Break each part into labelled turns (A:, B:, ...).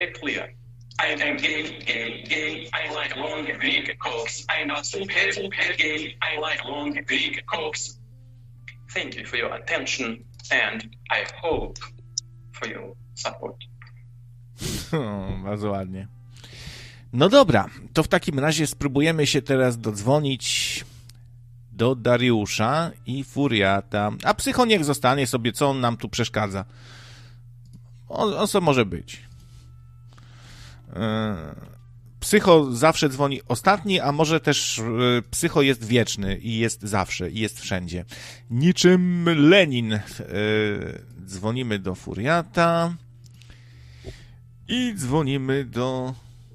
A: clear. I am gay. I like long, big cocks. I'm not super gay. I like long, big cocks. Thank you for your attention, and I hope for your support.
B: Bardzo ładnie. No dobra, to w takim razie spróbujemy się teraz dodzwonić do Dariusza i Furiata. A Psycho niech zostanie sobie, co on nam tu przeszkadza. On co może być. Psycho zawsze dzwoni ostatni, a może też Psycho jest wieczny i jest zawsze, i jest wszędzie. Niczym Lenin. Dzwonimy do Furiata i dzwonimy do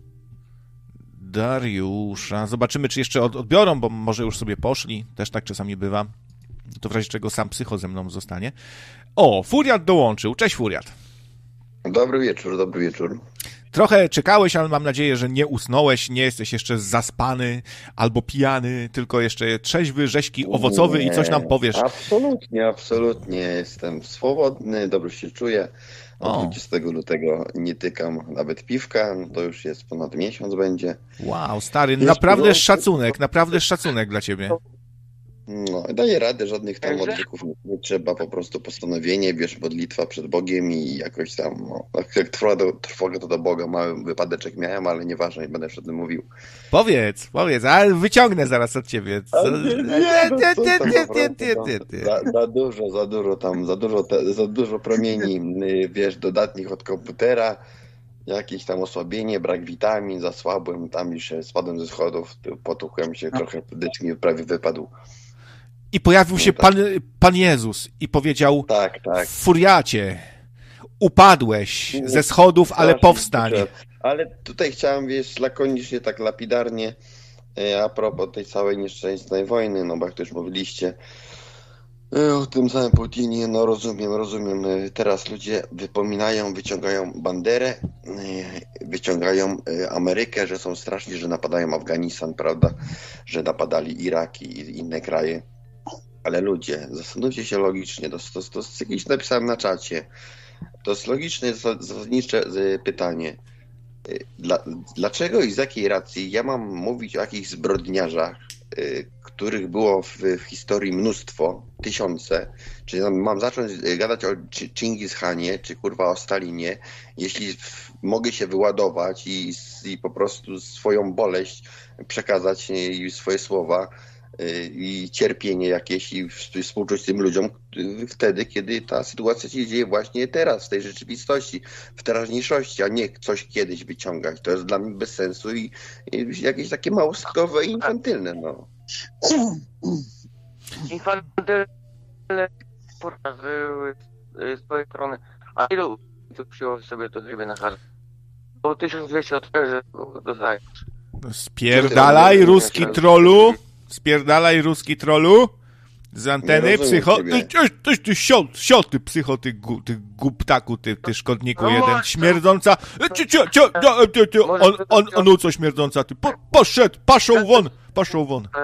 B: Dariusza. Zobaczymy, czy jeszcze odbiorą, bo może już sobie poszli. Też tak czasami bywa. To w razie czego sam Psycho ze mną zostanie. O, Furiat dołączył. Cześć, Furiat.
C: Dobry wieczór.
B: Trochę czekałeś, ale mam nadzieję, że nie usnąłeś, nie jesteś jeszcze zaspany albo pijany, tylko jeszcze trzeźwy, rzeźki, owocowy i coś nam powiesz.
C: Absolutnie. Jestem swobodny, dobrze się czuję. Od 20 lutego nie tykam nawet piwka, to już jest ponad miesiąc będzie.
B: Wow, stary, naprawdę szacunek dla ciebie.
C: No, daję radę, żadnych tam odwyków nie trzeba, po prostu postanowienie, wiesz, modlitwa przed Bogiem i jakoś tam, no, jak trwoga to do Boga, mały wypadeczek miałem, ale nieważne, nie będę już o tym mówił.
B: Powiedz, ale wyciągnę zaraz od ciebie.
C: Za dużo promieni, wiesz, dodatnich od komputera, jakieś tam osłabienie, brak witamin, zasłabłem, tam już spadłem ze schodów, potłukłem się trochę, dycz mi prawie wypadł.
B: I pojawił się Pan Jezus i powiedział,
C: tak.
B: Furiacie, upadłeś ze schodów, ale powstań.
C: Ale tutaj chciałem, wiesz, lakonicznie, tak lapidarnie, a propos tej całej nieszczęsnej wojny, no bo jak to już mówiliście o tym samym Putinie, no rozumiem. Teraz ludzie wyciągają banderę, wyciągają Amerykę, że są straszni, że napadają Afganistan, prawda, że napadali Irak i inne kraje. Ale ludzie, zastanówcie się logicznie, to jest jakieś napisałem na czacie. To jest logiczne, zasadnicze pytanie. Dlaczego i z jakiej racji ja mam mówić o jakichś zbrodniarzach, których było w historii mnóstwo, tysiące, czy mam zacząć gadać o Chingis Hanie, czy kurwa o Stalinie, jeśli mogę się wyładować i po prostu swoją boleść przekazać i swoje słowa i cierpienie jakieś i współczuć tym ludziom wtedy, kiedy ta sytuacja się dzieje właśnie teraz, w tej rzeczywistości, w teraźniejszości, a nie coś kiedyś wyciągać. To jest dla mnie bez sensu i jakieś takie małostkowe i infantylne, no.
D: Infantylne z twojej strony. A ilu przyjął sobie to siebie na kartę? Bo 1200 od że dostajesz.
B: Spierdalaj, ruski trolu z anteny, Psycho. Ty siol, ty Psycho, ty guptaku, ty szkodniku no jeden, śmierdząca. Onuco śmierdząca, ty paszą won.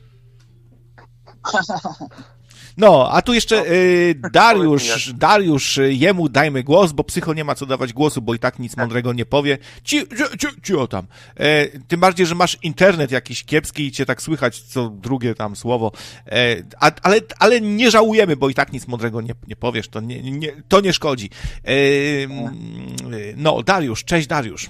B: No, a tu jeszcze Dariusz, jemu dajmy głos, bo Psycho nie ma co dawać głosu, bo i tak nic mądrego nie powie. Cio tam. Tym bardziej, że masz internet jakiś kiepski i cię tak słychać co drugie tam słowo. Ale nie żałujemy, bo i tak nic mądrego nie powiesz, to nie szkodzi. No, Dariusz, cześć Dariusz.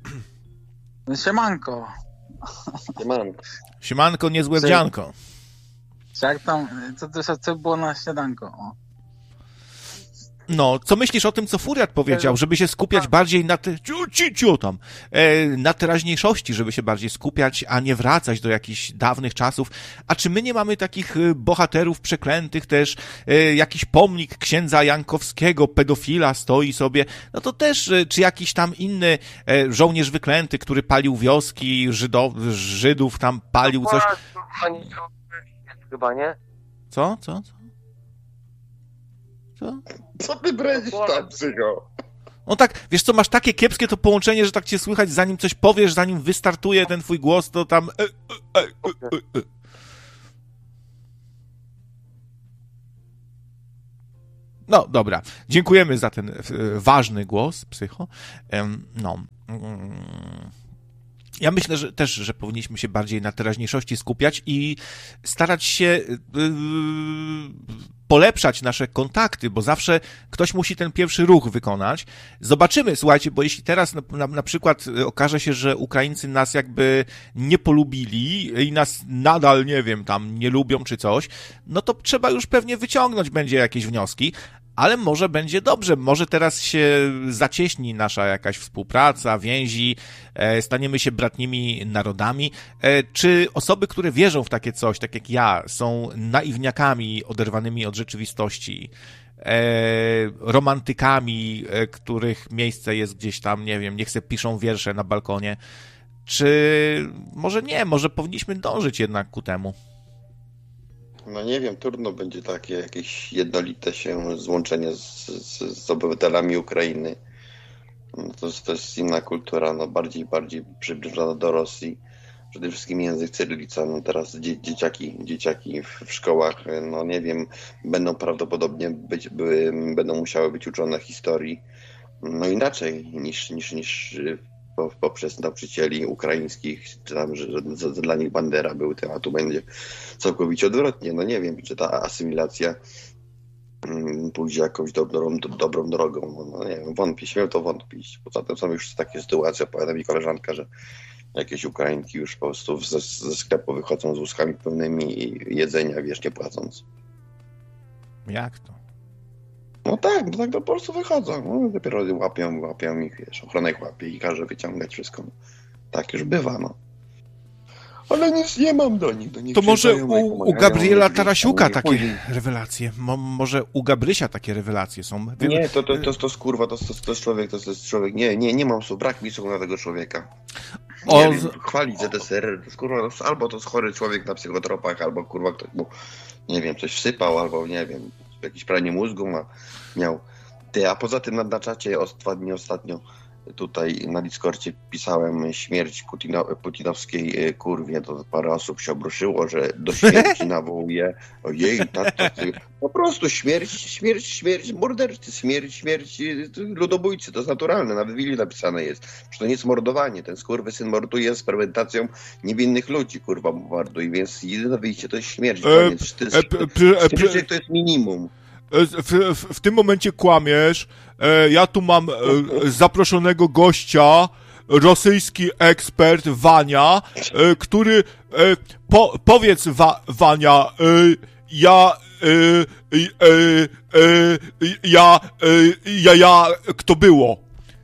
B: Siemanko, niezłe wdzianko.
E: Jak tam, co było na śniadanko? O.
B: No, co myślisz o tym, co Furiat powiedział, żeby się skupiać bardziej na teraźniejszości, żeby się bardziej skupiać, a nie wracać do jakichś dawnych czasów. A czy my nie mamy takich bohaterów przeklętych też? Jakiś pomnik księdza Jankowskiego, pedofila stoi sobie. No to też, czy jakiś tam inny żołnierz wyklęty, który palił wioski, Żydów tam palił coś.
D: Chyba nie?
B: Co?
C: Co ty bredzisz tam, Psycho?
B: No tak, wiesz co, masz takie kiepskie to połączenie, że tak cię słychać, zanim coś powiesz, zanim wystartuje ten twój głos, to tam... No, dobra. Dziękujemy za ten ważny głos, psycho. No. Ja myślę, że też, że powinniśmy się bardziej na teraźniejszości skupiać i starać się polepszać nasze kontakty, bo zawsze ktoś musi ten pierwszy ruch wykonać. Zobaczymy, słuchajcie, bo jeśli teraz na przykład okaże się, że Ukraińcy nas jakby nie polubili i nas nadal, nie wiem, tam nie lubią czy coś, no to trzeba już pewnie wyciągnąć będzie jakieś wnioski, ale może będzie dobrze, może teraz się zacieśni nasza jakaś współpraca, więzi, staniemy się bratnimi narodami. Czy osoby, które wierzą w takie coś, tak jak ja, są naiwniakami oderwanymi od rzeczywistości, romantykami, których miejsce jest gdzieś tam, nie wiem, niech se piszą wiersze na balkonie, czy może nie, może powinniśmy dążyć jednak ku temu?
C: No nie wiem, trudno będzie takie jakieś jednolite się złączenie z obywatelami Ukrainy. No to jest inna kultura, no bardziej przybliżona do Rosji. Przede wszystkim język cyrylica. No teraz dzieciaki w szkołach, no nie wiem, będą prawdopodobnie będą musiały być uczone historii, no inaczej niż poprzez nauczycieli ukraińskich, czy tam, że dla nich Bandera był tym, a tu będzie całkowicie odwrotnie. No nie wiem, czy ta asymilacja pójdzie jakąś dobrą drogą. No nie wiem, śmiem to wątpić. Poza tym są już takie sytuacje, opowiada mi koleżanka, że jakieś Ukrainki już po prostu ze sklepu wychodzą z wózkami pełnymi jedzenia, wiesz, nie płacąc.
B: Jak to?
C: No tak po prostu wychodzą. No, dopiero łapią ich, wiesz, ochrona ich łapie i każe wyciągać wszystko. Tak już bywa, no. Ale nic nie mam do nich.
B: To może u Gabriela Tarasiuka takie rewelacje. Może u Gabrysia takie rewelacje są.
C: Nie, to jest kurwa, to jest człowiek, to jest człowiek. Nie mam słów, brak mi słów na tego człowieka. Nie wiem, chwalić ZSRR, kurwa, albo to jest chory człowiek na psychotropach, albo kurwa ktoś mu, nie wiem, coś wsypał, albo nie wiem, jakieś pranie mózgu miał. A poza tym na czacie ostatnio tutaj na Discordzie pisałem śmierć putinowskiej kurwie, to parę osób się obruszyło, że do śmierci nawołuje. Ojej, po prostu śmierć, mordercy, śmierć ludobójcy, to jest naturalne, nawet w Biblii napisane jest. Że to nie jest mordowanie, ten skurwysyn morduje z fermentacją niewinnych ludzi, kurwa, morduje, więc jedyne wyjście to jest śmierć. Śmierć to jest minimum.
B: W tym momencie kłamiesz. Ja tu mam zaproszonego gościa, rosyjski ekspert Wania, który powiedz Wania, kto było?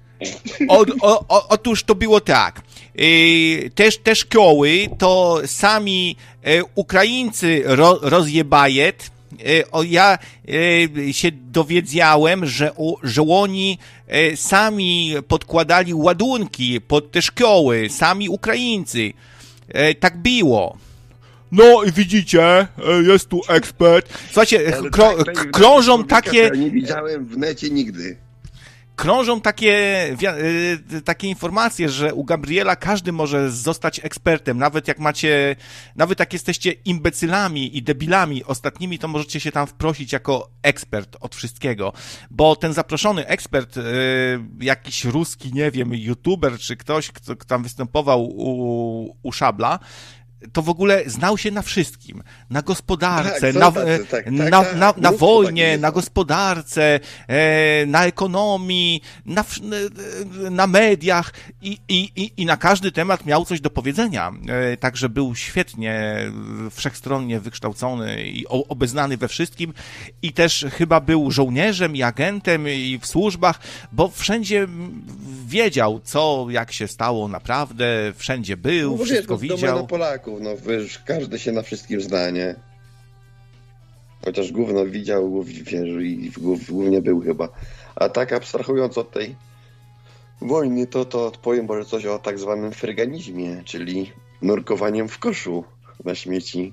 B: Otóż to było tak. Te szkoły to sami Ukraińcy rozjebajet. Ja się dowiedziałem, że oni sami podkładali ładunki pod te szkoły, sami Ukraińcy. Tak było. No i widzicie, jest tu ekspert. Słuchajcie, krążą takie...
C: Nie widziałem w necie nigdy.
B: Krążą takie informacje, że u Gabriela każdy może zostać ekspertem, nawet jak jesteście imbecylami i debilami ostatnimi, to możecie się tam wprosić jako ekspert od wszystkiego, bo ten zaproszony ekspert, jakiś ruski, nie wiem, youtuber czy ktoś, kto tam występował u Szabla, to w ogóle znał się na wszystkim. Na gospodarce, na wojnie, na gospodarce, na ekonomii, na mediach i na każdy temat miał coś do powiedzenia. Także był świetnie, wszechstronnie wykształcony i obeznany we wszystkim i też chyba był żołnierzem i agentem i w służbach, bo wszędzie wiedział, co, jak się stało naprawdę, wszędzie był, wszystko widział.
C: No wiesz, każdy się na wszystkim zna, nie? Chociaż gówno widział, wiesz, i głównie był chyba. A tak abstrahując od tej wojny, to powiem może coś o tak zwanym fryganizmie, czyli nurkowaniem w koszu na śmieci.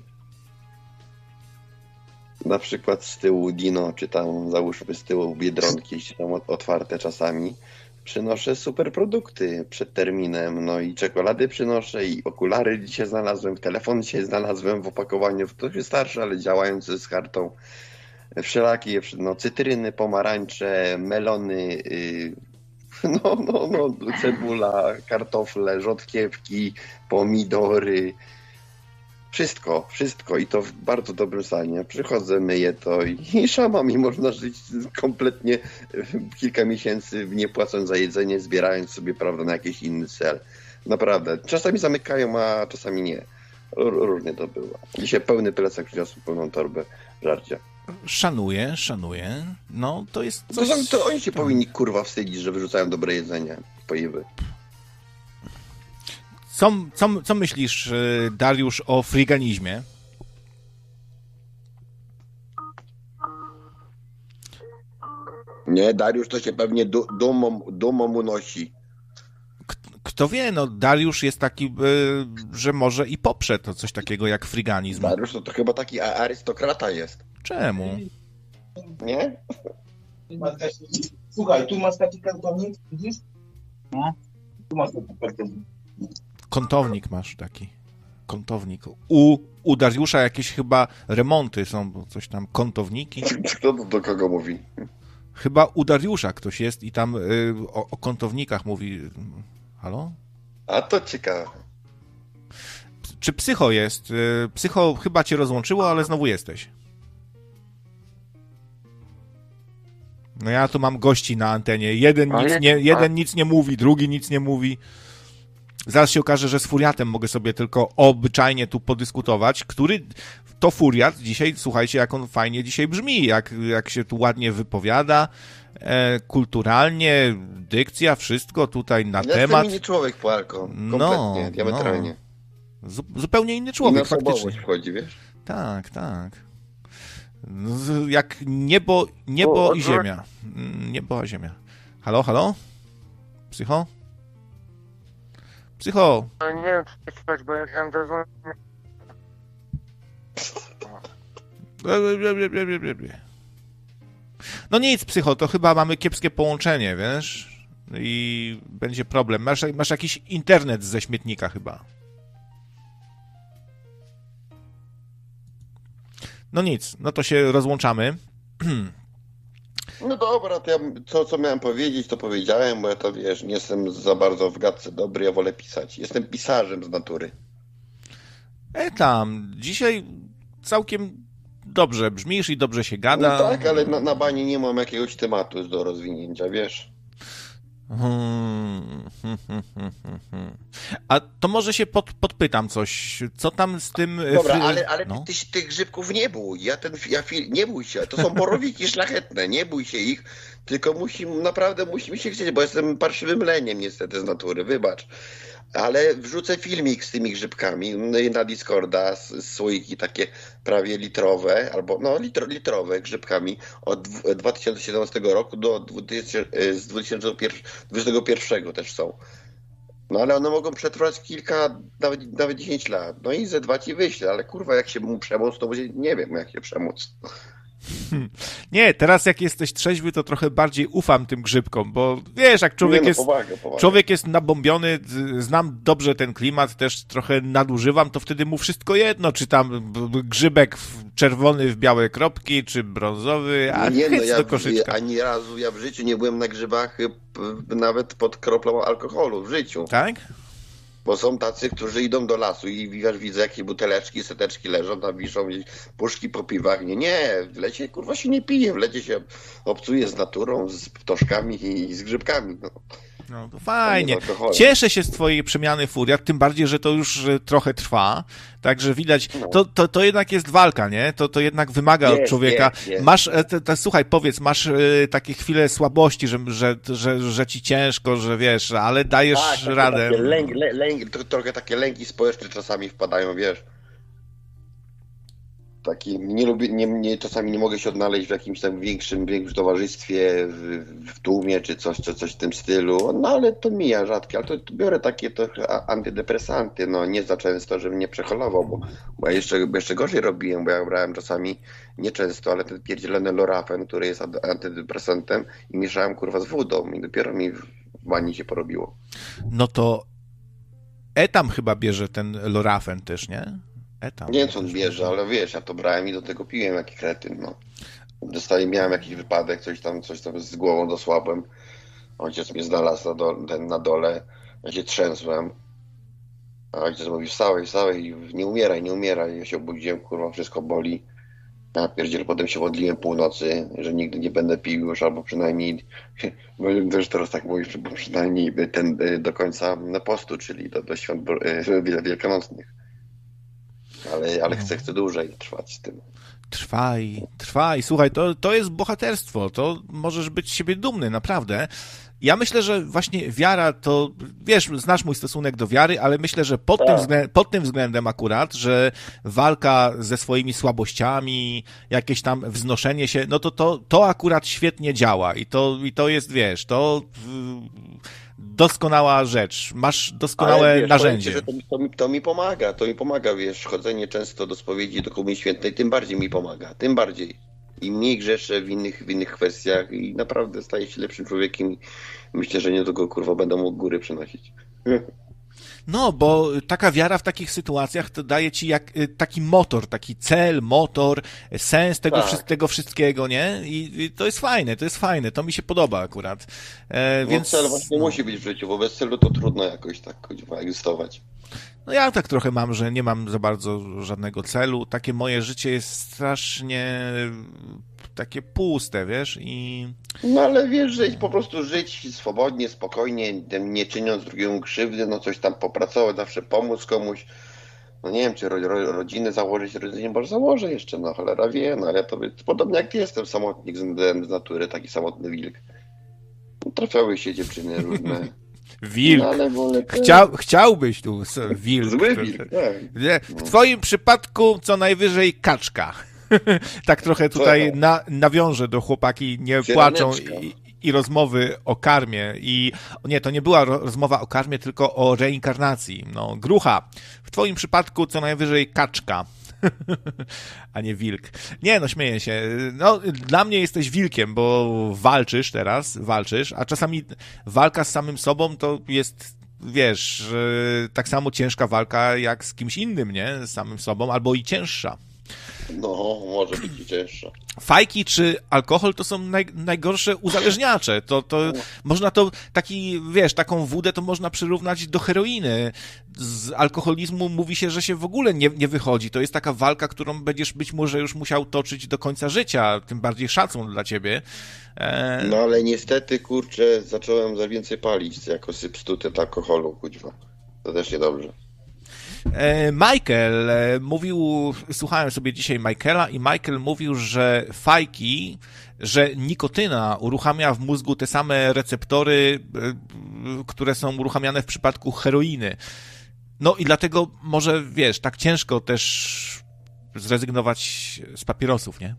C: Na przykład z tyłu Dino, czy tam załóżmy z tyłu Biedronki, jeśli tam otwarte czasami, przynoszę super produkty przed terminem, no i czekolady przynoszę i okulary dzisiaj znalazłem, telefon dzisiaj znalazłem w opakowaniu, to wystarczy, ale działający z kartą. wszelakie, no, cytryny, pomarańcze, melony, no, cebula, kartofle, rzodkiewki, pomidory, wszystko i to w bardzo dobrym stanie. Przychodzę, myję to i szamam i można żyć kompletnie kilka miesięcy nie płacąc za jedzenie, zbierając sobie, prawda, na jakiś inny cel. Naprawdę. Czasami zamykają, a czasami nie. Różnie to było. Dzisiaj pełny plecak przyniosł, pełną torbę żarcia.
B: Szanuję. No, to jest coś...
C: To oni się powinni, kurwa, wstydzić, że wyrzucają dobre jedzenie w pojewy.
B: Co myślisz, Dariusz, o friganizmie?
C: Nie, Dariusz to się pewnie dumą unosi.
B: Kto wie, no Dariusz jest taki, że może i poprze to coś takiego jak friganizm.
C: Dariusz to chyba taki arystokrata jest.
B: Czemu?
C: Nie?
F: Słuchaj, tu masz taki kartonik, widzisz? No. Tu masz taki kartonik.
B: Kątownik masz taki. Kątownik. U Dariusza jakieś chyba remonty są, bo coś tam, kątowniki.
C: Kto do kogo mówi?
B: Chyba u Dariusza ktoś jest i tam o kątownikach mówi. Halo?
C: A to ciekawe.
B: Czy Psycho jest? Psycho chyba cię rozłączyło, ale znowu jesteś. No ja tu mam gości na antenie. Jeden nic nie mówi, drugi nic nie mówi. Zaraz się okaże, że z Furiatem mogę sobie tylko obyczajnie tu podyskutować, który to Furiat dzisiaj, słuchajcie, jak on fajnie dzisiaj brzmi, jak się tu ładnie wypowiada, kulturalnie, dykcja, wszystko tutaj na temat.
C: Jestem inny człowiek, Puarko, kompletnie, diametralnie.
B: Zupełnie inny człowiek, faktycznie.
C: Wchodzi, wiesz?
B: Tak. Jak niebo i ziemia. Niebo a ziemia. Halo? Psycho? Psycho!
D: Nie wiem, czy to słychać, bo jak mam zadzwonić...
B: No nic, Psycho, to chyba mamy kiepskie połączenie, wiesz? I będzie problem. Masz jakiś internet ze śmietnika chyba. No nic, no to się rozłączamy.
C: No dobra, to ja co miałem powiedzieć, to powiedziałem, bo ja to, wiesz, nie jestem za bardzo w gadce dobry, ja wolę pisać. Jestem pisarzem z natury.
B: Tam, dzisiaj całkiem dobrze brzmisz i dobrze się gada.
C: No tak, ale na bani nie mam jakiegoś tematu do rozwinięcia, wiesz?
B: A to może się podpytam coś. Co tam z tym...
C: Dobra, ale no? Ty tych grzybków nie bój. Nie bój się. To są borowiki szlachetne. Nie bój się ich. Tylko naprawdę musimy się chcieć, bo jestem parszywym leniem niestety z natury. Wybacz. Ale wrzucę filmik z tymi grzybkami na Discorda, słoiki takie prawie litrowe, albo no litrowe grzybkami od 2017 roku z 2021 też są. No ale one mogą przetrwać kilka, nawet 10 lat. No i ze 2 ci wyślę, ale kurwa jak się mu przemóc, to będzie, nie wiem jak się przemóc.
B: Nie, teraz jak jesteś trzeźwy, to trochę bardziej ufam tym grzybkom, bo wiesz, jak człowiek jest nabombiony, znam dobrze ten klimat, też trochę nadużywam, to wtedy mu wszystko jedno, czy tam grzybek czerwony w białe kropki, czy brązowy, a do koszyczka.
C: Ani razu ja w życiu nie byłem na grzybach nawet pod kroplą alkoholu, w życiu.
B: Tak?
C: Bo są tacy, którzy idą do lasu i widzę jakieś buteleczki, seteczki leżą, tam wiszą puszki po piwach. Nie, w lecie kurwa się nie pije, w lecie się obcuje z naturą, z ptoszkami i z grzybkami.
B: No to fajnie. Cieszę się z twojej przemiany, Furiat, tym bardziej, że to już trochę trwa, także widać, to jednak jest walka, nie? To jednak wymaga od człowieka. Masz, słuchaj, powiedz, masz takie chwile słabości, że ci ciężko, że wiesz, ale dajesz radę.
C: Trochę takie lęki społeczne czasami wpadają, wiesz. Taki, czasami nie mogę się odnaleźć w jakimś tam większym towarzystwie, w tłumie czy coś w tym stylu, no ale to mija rzadkie, ale to biorę takie trochę antydepresanty, no nie za często, żebym nie przecholował, bo ja jeszcze gorzej robiłem, bo ja brałem czasami, nie często, ale ten pierdzielony Lorafen, który jest antydepresantem i mieszałem kurwa z wodą i dopiero mi w bani się porobiło.
B: No to Etam chyba bierze ten Lorafen też, nie?
C: Nie wiem, co on bierze, ale wiesz, ja to brałem i do tego piłem, jaki kretyn, no. Miałem jakiś wypadek, coś tam z głową dosłabłem. Ojciec mnie znalazł na dole. Ja się trzęsłem. A ojciec mówi, wstawaj, nie umieraj. Ja się obudziłem, kurwa, wszystko boli. Ja pierdzielę, potem się modliłem północy, że nigdy nie będę pił już, albo przynajmniej, bo też teraz tak mówisz, bo przynajmniej do końca postu, czyli do świąt wielkanocnych. Ale chcę dłużej trwać z tym.
B: Trwaj. Słuchaj, to jest bohaterstwo. To możesz być z siebie dumny, naprawdę. Ja myślę, że właśnie wiara to, wiesz, znasz mój stosunek do wiary, ale myślę, że pod tym względem akurat, że walka ze swoimi słabościami, jakieś tam wznoszenie się, no to akurat świetnie działa i to jest, wiesz, to doskonała rzecz. Masz doskonałe narzędzie.
C: Że to mi pomaga, wiesz, chodzenie często do spowiedzi, do Komunii Świętej, tym bardziej mi pomaga, tym bardziej. I mniej grzeszę w innych kwestiach i naprawdę staję się lepszym człowiekiem i myślę, że niedługo, kurwa, będę mógł góry przynosić.
B: No, bo taka wiara w takich sytuacjach to daje ci jak taki motor, taki cel, sens tego wszystkiego, nie? I to jest fajne, to mi się podoba akurat. Więc
C: cel właśnie musi być w życiu, bo bez celu to trudno jakoś tak, kurwa, egzystować.
B: No ja tak trochę mam, że nie mam za bardzo żadnego celu. Takie moje życie jest strasznie takie puste, wiesz, i...
C: No ale wiesz, po prostu żyć swobodnie, spokojnie, nie czyniąc drugiemu krzywdy, no coś tam popracować, zawsze pomóc komuś. No nie wiem, czy rodzinę założyć, rodzinę może założę jeszcze, no cholera wie, no ale to podobnie jak ty, jestem samotnik z natury, taki samotny wilk. No, trafiały się dziewczyny różne.
B: Wilk.
C: No, ale wolę
B: Chciałbyś tu wilk.
C: Zły wilk, tak.
B: Nie, w twoim przypadku co najwyżej kaczka. Tak trochę tutaj nawiążę do chłopaki, nie płaczą i rozmowy o karmie. I nie, to nie była rozmowa o karmie, tylko o reinkarnacji. No, grucha. W twoim przypadku co najwyżej kaczka. A nie wilk. Nie, no śmieję się. No, dla mnie jesteś wilkiem, bo walczysz, a czasami walka z samym sobą to jest, wiesz, tak samo ciężka walka jak z kimś innym, nie? Z samym sobą, albo i cięższa.
C: No, może być i cięższa.
B: Fajki czy alkohol to są najgorsze uzależniacze. To można taką wódę to można przyrównać do heroiny. Z alkoholizmu mówi się, że się w ogóle nie wychodzi. To jest taka walka, którą będziesz być może już musiał toczyć do końca życia. Tym bardziej szacun dla ciebie.
C: No ale niestety, kurczę, zacząłem za więcej palić jako substytut alkoholu, kuźwa. To też niedobrze.
B: Michael mówił, słuchałem sobie dzisiaj Michaela i Michael mówił, że fajki, że nikotyna uruchamia w mózgu te same receptory, które są uruchamiane w przypadku heroiny. No i dlatego może, wiesz, tak ciężko też zrezygnować z papierosów, nie?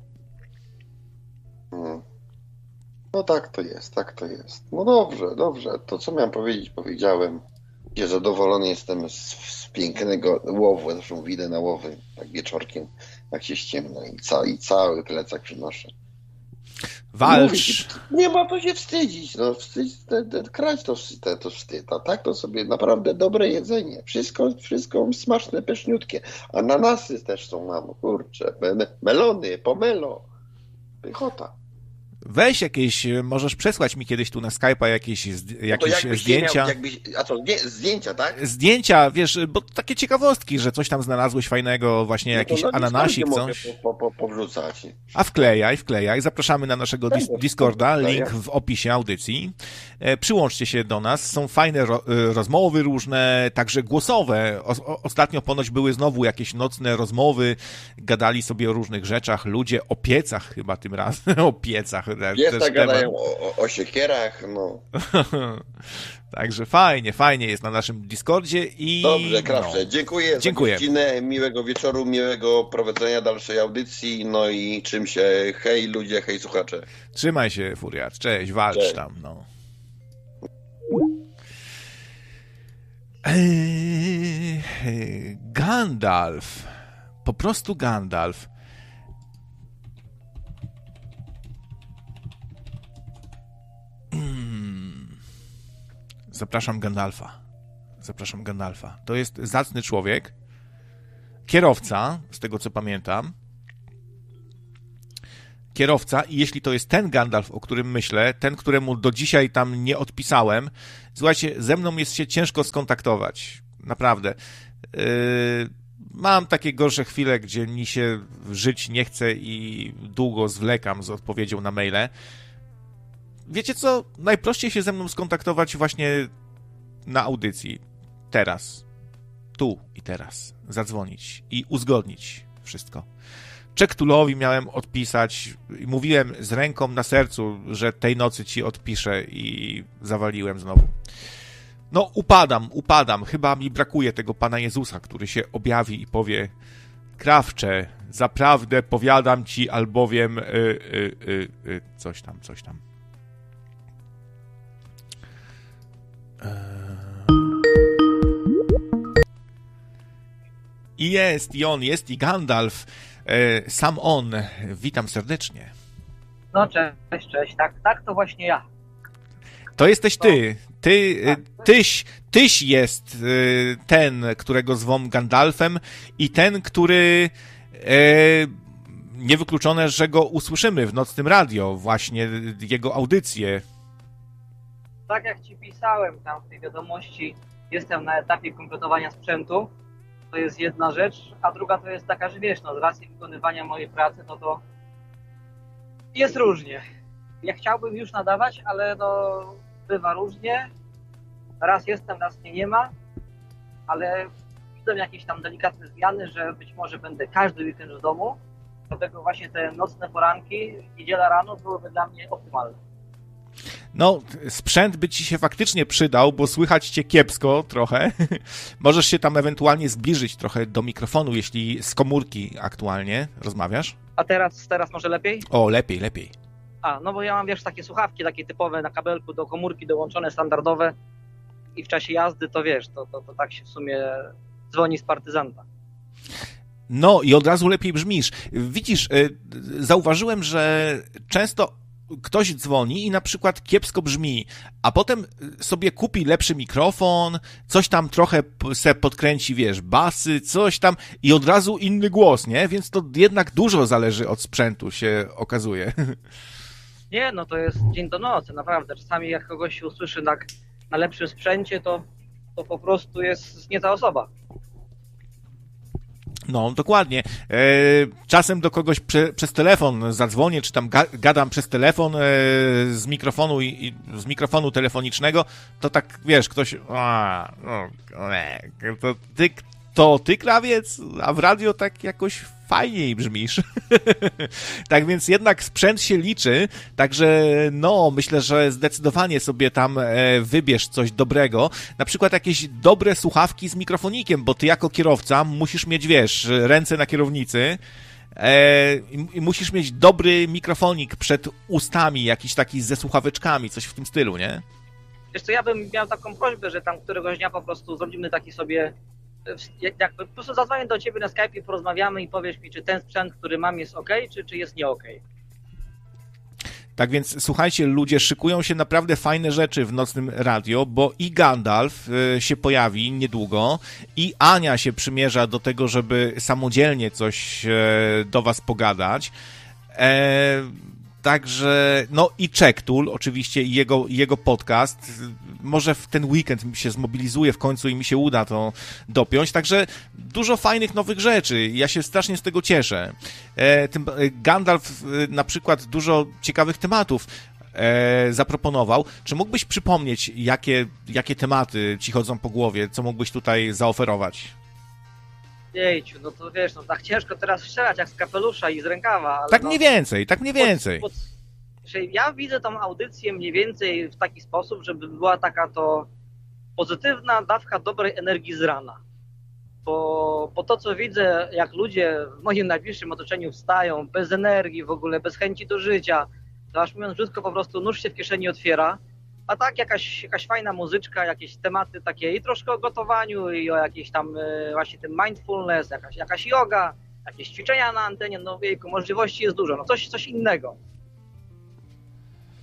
C: No tak to jest. No dobrze. To co miałem powiedzieć, powiedziałem. Ja zadowolony jestem z pięknego łowu. Zawsze idę na łowy tak wieczorkiem, jak się ściemna i cały plecak przynoszę.
B: Walcz.
C: Nie ma to się wstydzić. No, krać to wstyd. A tak to sobie naprawdę dobre jedzenie. Wszystko smaczne, pyszniutkie. Ananasy też są, mamo, kurczę. Melony, pomelo. Pychota.
B: Weź jakieś, możesz przesłać mi kiedyś tu na Skype'a jakieś zdjęcia.
C: Zdjęcia, tak?
B: Zdjęcia, wiesz, bo takie ciekawostki, że coś tam znalazłeś fajnego, właśnie jakiś ananasik, coś.
C: Powrzucać.
B: A wklejaj. Zapraszamy na naszego Discorda, link w opisie audycji. Przyłączcie się do nas, są fajne rozmowy różne, także głosowe. Ostatnio ponoć były znowu jakieś nocne rozmowy, gadali sobie o różnych rzeczach, ludzie o piecach chyba tym razem, o piecach.
C: Piesa gadają o siekierach, no.
B: Także fajnie jest na naszym Discordzie i...
C: Dobrze, Krawcze, dziękuję za godzinę, miłego wieczoru, miłego prowadzenia dalszej audycji, no i czym się, hej ludzie, hej słuchacze.
B: Trzymaj się, Furiat, cześć, walcz tam, no. Gandalf, po prostu Gandalf. Zapraszam Gandalfa. To jest zacny człowiek, kierowca, z tego co pamiętam. kierowca i jeśli to jest ten Gandalf, o którym myślę, ten, któremu do dzisiaj tam nie odpisałem, słuchajcie, ze mną jest się ciężko skontaktować. Naprawdę. Mam takie gorsze chwile, gdzie mi się żyć nie chce i długo zwlekam z odpowiedzią na maile. Wiecie co? Najprościej się ze mną skontaktować właśnie na audycji. Teraz. Tu i teraz. Zadzwonić i uzgodnić wszystko. Czektulowi miałem odpisać i mówiłem z ręką na sercu, że tej nocy ci odpiszę i zawaliłem znowu. No, upadam. Chyba mi brakuje tego Pana Jezusa, który się objawi i powie: Krawcze, zaprawdę powiadam ci, albowiem coś tam. I jest, i on jest, i Gandalf, sam on. Witam serdecznie.
G: No cześć, tak to właśnie ja.
B: To jesteś ty. Tyś jest ten, którego zwą Gandalfem i ten, który niewykluczone, że go usłyszymy w Nocnym Radio, właśnie jego audycję.
G: Tak jak ci pisałem tam w tej wiadomości, jestem na etapie kompletowania sprzętu, to jest jedna rzecz, a druga to jest taka, że wiesz, no z racji wykonywania mojej pracy, no to jest różnie. Ja chciałbym już nadawać, ale no bywa różnie. Raz jestem, raz mnie nie ma, ale widzę jakieś tam delikatne zmiany, że być może będę każdy weekend w domu. Dlatego właśnie te nocne poranki, niedziela rano byłyby dla mnie optymalne.
B: No, sprzęt by ci się faktycznie przydał, bo słychać cię kiepsko trochę. Możesz się tam ewentualnie zbliżyć trochę do mikrofonu, jeśli z komórki aktualnie rozmawiasz.
G: A teraz może lepiej?
B: O, lepiej.
G: A, no bo ja mam, wiesz, takie słuchawki, takie typowe na kabelku do komórki dołączone, standardowe i w czasie jazdy to wiesz, to tak się w sumie dzwoni z partyzanta.
B: No i od razu lepiej brzmisz. Widzisz, zauważyłem, że często ktoś dzwoni i na przykład kiepsko brzmi, a potem sobie kupi lepszy mikrofon, coś tam trochę se podkręci, wiesz, basy, coś tam i od razu inny głos, nie? Więc to jednak dużo zależy od sprzętu, się okazuje.
G: Nie, no to jest dzień do nocy, naprawdę. Czasami jak kogoś się usłyszy na lepszym sprzęcie, to po prostu jest nie ta osoba.
B: No, dokładnie. Czasem do kogoś przez telefon zadzwonię, czy tam gadam przez telefon z mikrofonu i z mikrofonu telefonicznego, to tak, wiesz, ktoś... To ty, krawiec? A w radio tak jakoś fajniej brzmisz. Tak więc jednak sprzęt się liczy, także no, myślę, że zdecydowanie sobie tam wybierz coś dobrego. Na przykład jakieś dobre słuchawki z mikrofonikiem, bo ty jako kierowca musisz mieć, wiesz, ręce na kierownicy i musisz mieć dobry mikrofonik przed ustami, jakiś taki ze słuchaweczkami, coś w tym stylu, nie?
G: Wiesz co, ja bym miał taką prośbę, że tam któregoś dnia po prostu zrobimy taki sobie... Jakby po prostu zadzwonię do ciebie na Skype i porozmawiamy i powiesz mi, czy ten sprzęt, który mam, jest ok, czy jest nie ok.
B: Tak więc słuchajcie, ludzie, szykują się naprawdę fajne rzeczy w Nocnym Radio, bo i Gandalf się pojawi niedługo i Ania się przymierza do tego, żeby samodzielnie coś do was pogadać. Także, no i Czektul, oczywiście i jego podcast, może w ten weekend mi się zmobilizuje w końcu i mi się uda to dopiąć, także dużo fajnych nowych rzeczy, ja się strasznie z tego cieszę. Gandalf na przykład dużo ciekawych tematów zaproponował. Czy mógłbyś przypomnieć, jakie tematy ci chodzą po głowie, co mógłbyś tutaj zaoferować?
G: Jejciu, no to wiesz, no tak ciężko teraz strzelać jak z kapelusza i z rękawa. Ale
B: tak mniej więcej.
G: Ja widzę tą audycję mniej więcej w taki sposób, żeby była taka to pozytywna dawka dobrej energii z rana. Bo to, co widzę, jak ludzie w moim najbliższym otoczeniu wstają bez energii w ogóle, bez chęci do życia, to aż mówiąc brzydko, po prostu nóż się w kieszeni otwiera. A tak jakaś fajna muzyczka, jakieś tematy takie i troszkę o gotowaniu i o jakiejś tam właśnie tym mindfulness, jakaś yoga, jakieś ćwiczenia na antenie, no jejku, możliwości jest dużo, no coś innego.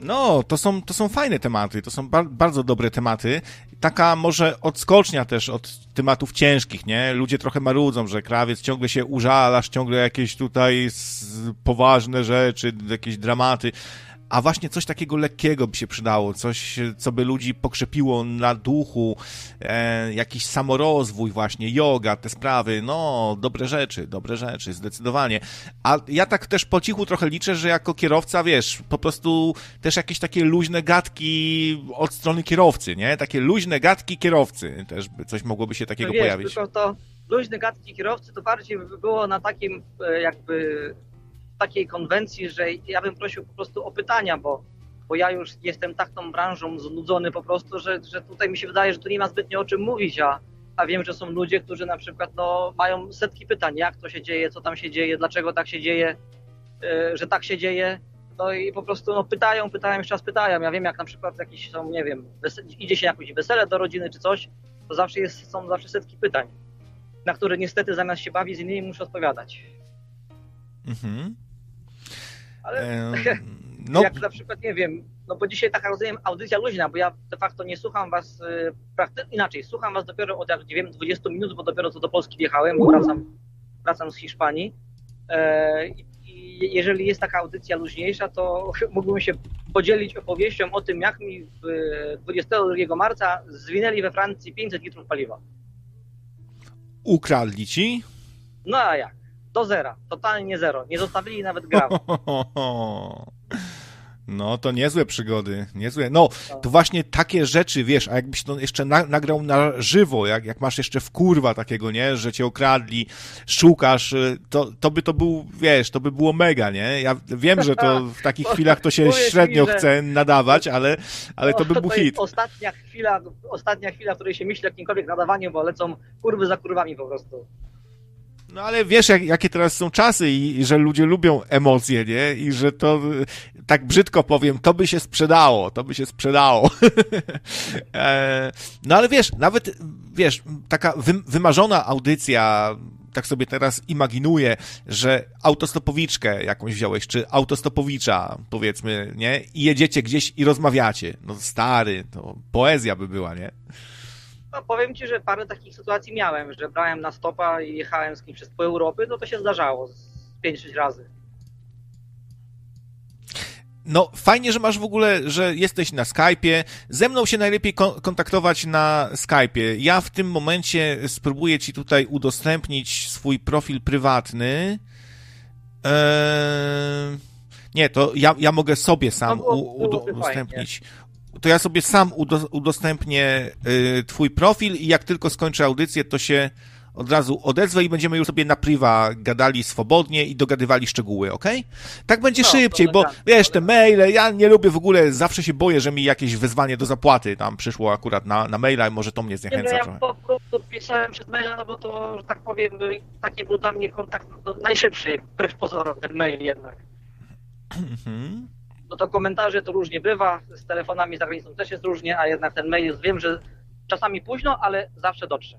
B: No, to są fajne tematy, to są bardzo dobre tematy. Taka może odskocznia też od tematów ciężkich, nie? Ludzie trochę marudzą, że krawiec ciągle się użalasz, ciągle jakieś tutaj poważne rzeczy, jakieś dramaty. A właśnie coś takiego lekkiego by się przydało, coś, co by ludzi pokrzepiło na duchu, jakiś samorozwój właśnie, yoga, te sprawy, no, dobre rzeczy, zdecydowanie. A ja tak też po cichu trochę liczę, że jako kierowca, wiesz, po prostu też jakieś takie luźne gadki od strony kierowcy, nie? Takie luźne gadki kierowcy, też by coś mogłoby się takiego pojawić.
G: Tylko to luźne gadki kierowcy to bardziej by było na takim jakby takiej konwencji, że ja bym prosił po prostu o pytania, bo ja już jestem tak tą branżą znudzony po prostu, że tutaj mi się wydaje, że tu nie ma zbytnio o czym mówić, a wiem, że są ludzie, którzy na przykład no, mają setki pytań, jak to się dzieje, co tam się dzieje, dlaczego tak się dzieje, że tak się dzieje, no i po prostu no, pytają, jeszcze raz pytają. Ja wiem, jak na przykład jakieś są, nie wiem, idzie się jakieś wesele do rodziny czy coś, to są zawsze setki pytań, na które niestety zamiast się bawić z innymi muszę odpowiadać.
B: Mhm.
G: Ale
B: no.
G: jak na przykład, nie wiem, no bo dzisiaj taka, rozumiem, audycja luźna, bo ja de facto nie słucham was, inaczej, słucham was dopiero od, jak nie wiem, 20 minut, bo dopiero co do Polski wjechałem, bo wracam z Hiszpanii. I jeżeli jest taka audycja luźniejsza, to mógłbym się podzielić opowieścią o tym, jak mi 22 marca zwinęli we Francji 500 litrów paliwa.
B: Ukradli ci?
G: No a jak? Do zera, totalnie zero. Nie zostawili nawet gramu.
B: No, to niezłe przygody, niezłe. No, to właśnie takie rzeczy, wiesz, a jakbyś to jeszcze nagrał na żywo, jak masz jeszcze wkurwa takiego, nie, że cię okradli, szukasz, to był, wiesz, to by było mega, nie? Ja wiem, że to w takich chwilach to się średnio chce nadawać, ale to by był hit.
G: Ostatnia chwila, w której się myśli o jakimkolwiek nadawaniu, bo lecą kurwy za kurwami po prostu.
B: No ale wiesz, jakie teraz są czasy i że ludzie lubią emocje, nie? I że to, tak brzydko powiem, to by się sprzedało. No ale wiesz, nawet, wiesz, taka wymarzona audycja, tak sobie teraz imaginuję, że autostopowiczkę jakąś wziąłeś, czy autostopowicza, powiedzmy, nie? I jedziecie gdzieś i rozmawiacie. No stary, to poezja by była, nie?
G: No, powiem ci, że parę takich sytuacji miałem, że brałem na stopa i jechałem z kimś przez pół Europy, no to się zdarzało 5-6 razy.
B: No, fajnie, że masz w ogóle, że jesteś na Skype'ie. Ze mną się najlepiej kontaktować na Skype'ie. Ja w tym momencie spróbuję ci tutaj udostępnić swój profil prywatny. Nie, to ja mogę sobie sam udostępnić. To ja sobie sam udostępnię twój profil i jak tylko skończę audycję, to się od razu odezwę i będziemy już sobie na priwa gadali swobodnie i dogadywali szczegóły, okej? Tak będzie szybciej, bo wiesz, te maile, ja nie lubię w ogóle, zawsze się boję, że mi jakieś wezwanie do zapłaty tam przyszło akurat na maila i może to mnie zniechęca trochę.
G: Ja po prostu pisałem przez maila, no bo to, że tak powiem, taki był dla mnie kontakt najszybszy, wbrew pozorom, ten mail jednak. No to komentarze to różnie bywa, z telefonami za granicą też jest różnie, a jednak ten mail jest, wiem, że czasami późno, ale zawsze dotrze.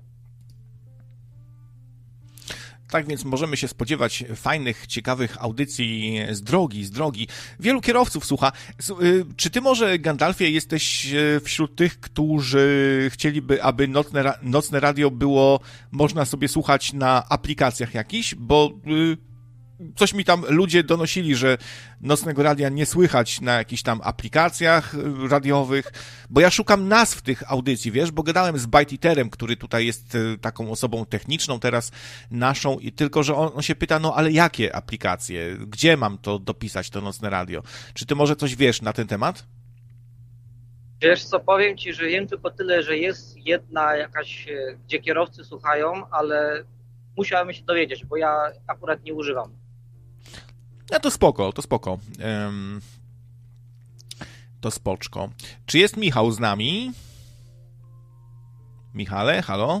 B: Tak więc możemy się spodziewać fajnych, ciekawych audycji z drogi. Wielu kierowców słucha. Czy ty może, Gandalfie, jesteś wśród tych, którzy chcieliby, aby nocne radio było można sobie słuchać na aplikacjach jakichś? Bo coś mi tam ludzie donosili, że nocnego radia nie słychać na jakichś tam aplikacjach radiowych, bo ja szukam nazw tych audycji, wiesz, bo gadałem z Bajtiterem, który tutaj jest taką osobą techniczną teraz naszą i tylko, że on się pyta, no ale jakie aplikacje? Gdzie mam to dopisać, to nocne radio? Czy ty może coś wiesz na ten temat?
G: Wiesz co, powiem ci, że wiem tylko tyle, że jest jedna jakaś, gdzie kierowcy słuchają, ale musiałem się dowiedzieć, bo ja akurat nie używam.
B: No to spoko. To spoczko. Czy jest Michał z nami? Michale, halo?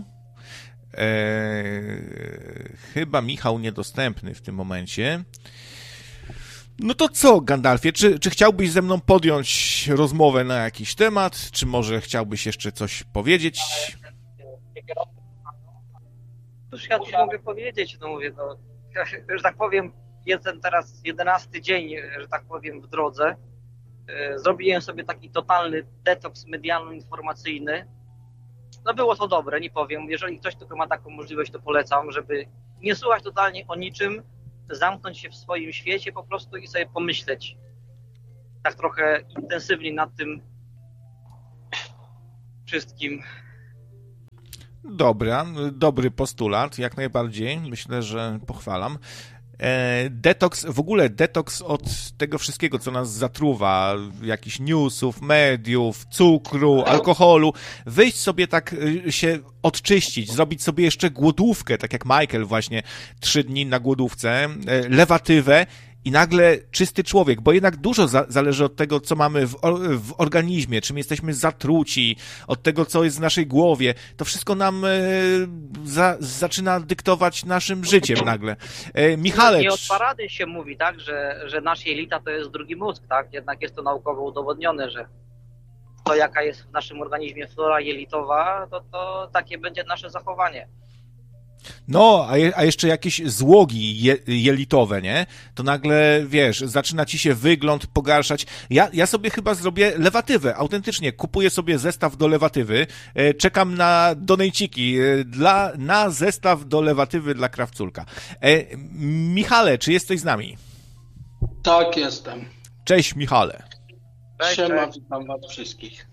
B: Chyba Michał niedostępny w tym momencie. No to co, Gandalfie, czy chciałbyś ze mną podjąć rozmowę na jakiś temat? Czy może chciałbyś jeszcze coś powiedzieć?
G: Cóż ja tu mogę powiedzieć, no mówię, no, że tak powiem, jestem teraz 11 dzień, że tak powiem, w drodze zrobiłem sobie taki totalny detoks medialno-informacyjny. No było to dobre, nie powiem. Jeżeli ktoś tylko ma taką możliwość, to polecam, żeby nie słuchać totalnie o niczym, zamknąć się w swoim świecie po prostu i sobie pomyśleć tak trochę intensywniej nad tym wszystkim.
B: Dobra, dobry postulat, jak najbardziej. Myślę, że pochwalam. Detoks, w ogóle detoks od tego wszystkiego, co nas zatruwa, jakichś newsów, mediów, cukru, alkoholu, wyjść sobie tak się odczyścić, zrobić sobie jeszcze głodówkę, tak jak Michael właśnie 3 dni na głodówce, lewatywę i nagle czysty człowiek, bo jednak dużo zależy od tego, co mamy w organizmie, czym jesteśmy zatruci, od tego, co jest w naszej głowie. To wszystko nam zaczyna dyktować naszym życiem nagle. Michale...
G: Nie od parady się mówi, tak, że nasz jelita to jest drugi mózg, tak? Jednak jest to naukowo udowodnione, że to, jaka jest w naszym organizmie flora jelitowa, to takie będzie nasze zachowanie.
B: No, a jeszcze jakieś złogi jelitowe, nie? To nagle, wiesz, zaczyna ci się wygląd pogarszać. Ja sobie chyba zrobię lewatywę, autentycznie. Kupuję sobie zestaw do lewatywy, czekam na donejciki na zestaw do lewatywy dla Krawculka. Michale, czy jesteś z nami?
H: Tak, jestem.
B: Cześć, Michale.
H: Siema, witam was wszystkich.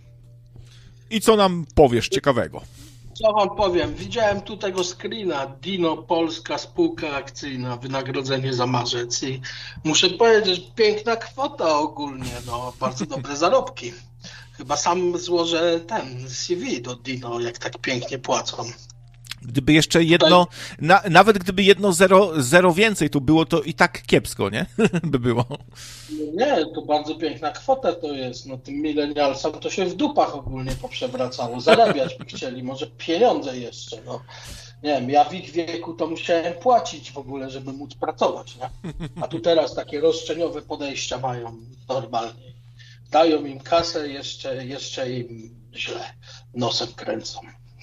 B: I co nam powiesz ciekawego?
H: Co wam powiem? Widziałem tu tego screena, Dino Polska Spółka Akcyjna, wynagrodzenie za marzec i muszę powiedzieć, że piękna kwota ogólnie, no bardzo dobre zarobki. Chyba sam złożę ten CV do Dino, jak tak pięknie płacą.
B: Gdyby jeszcze jedno, nawet gdyby jedno zero więcej tu było, to i tak kiepsko, nie? by było.
H: Nie, to bardzo piękna kwota to jest. No tym milenialsom to się w dupach ogólnie poprzewracało. Zarabiać by chcieli, może pieniądze jeszcze, no. Nie wiem, ja w ich wieku to musiałem płacić w ogóle, żeby móc pracować, nie? A tu teraz takie roszczeniowe podejścia mają normalnie. Dają im kasę, jeszcze im źle nosem kręcą.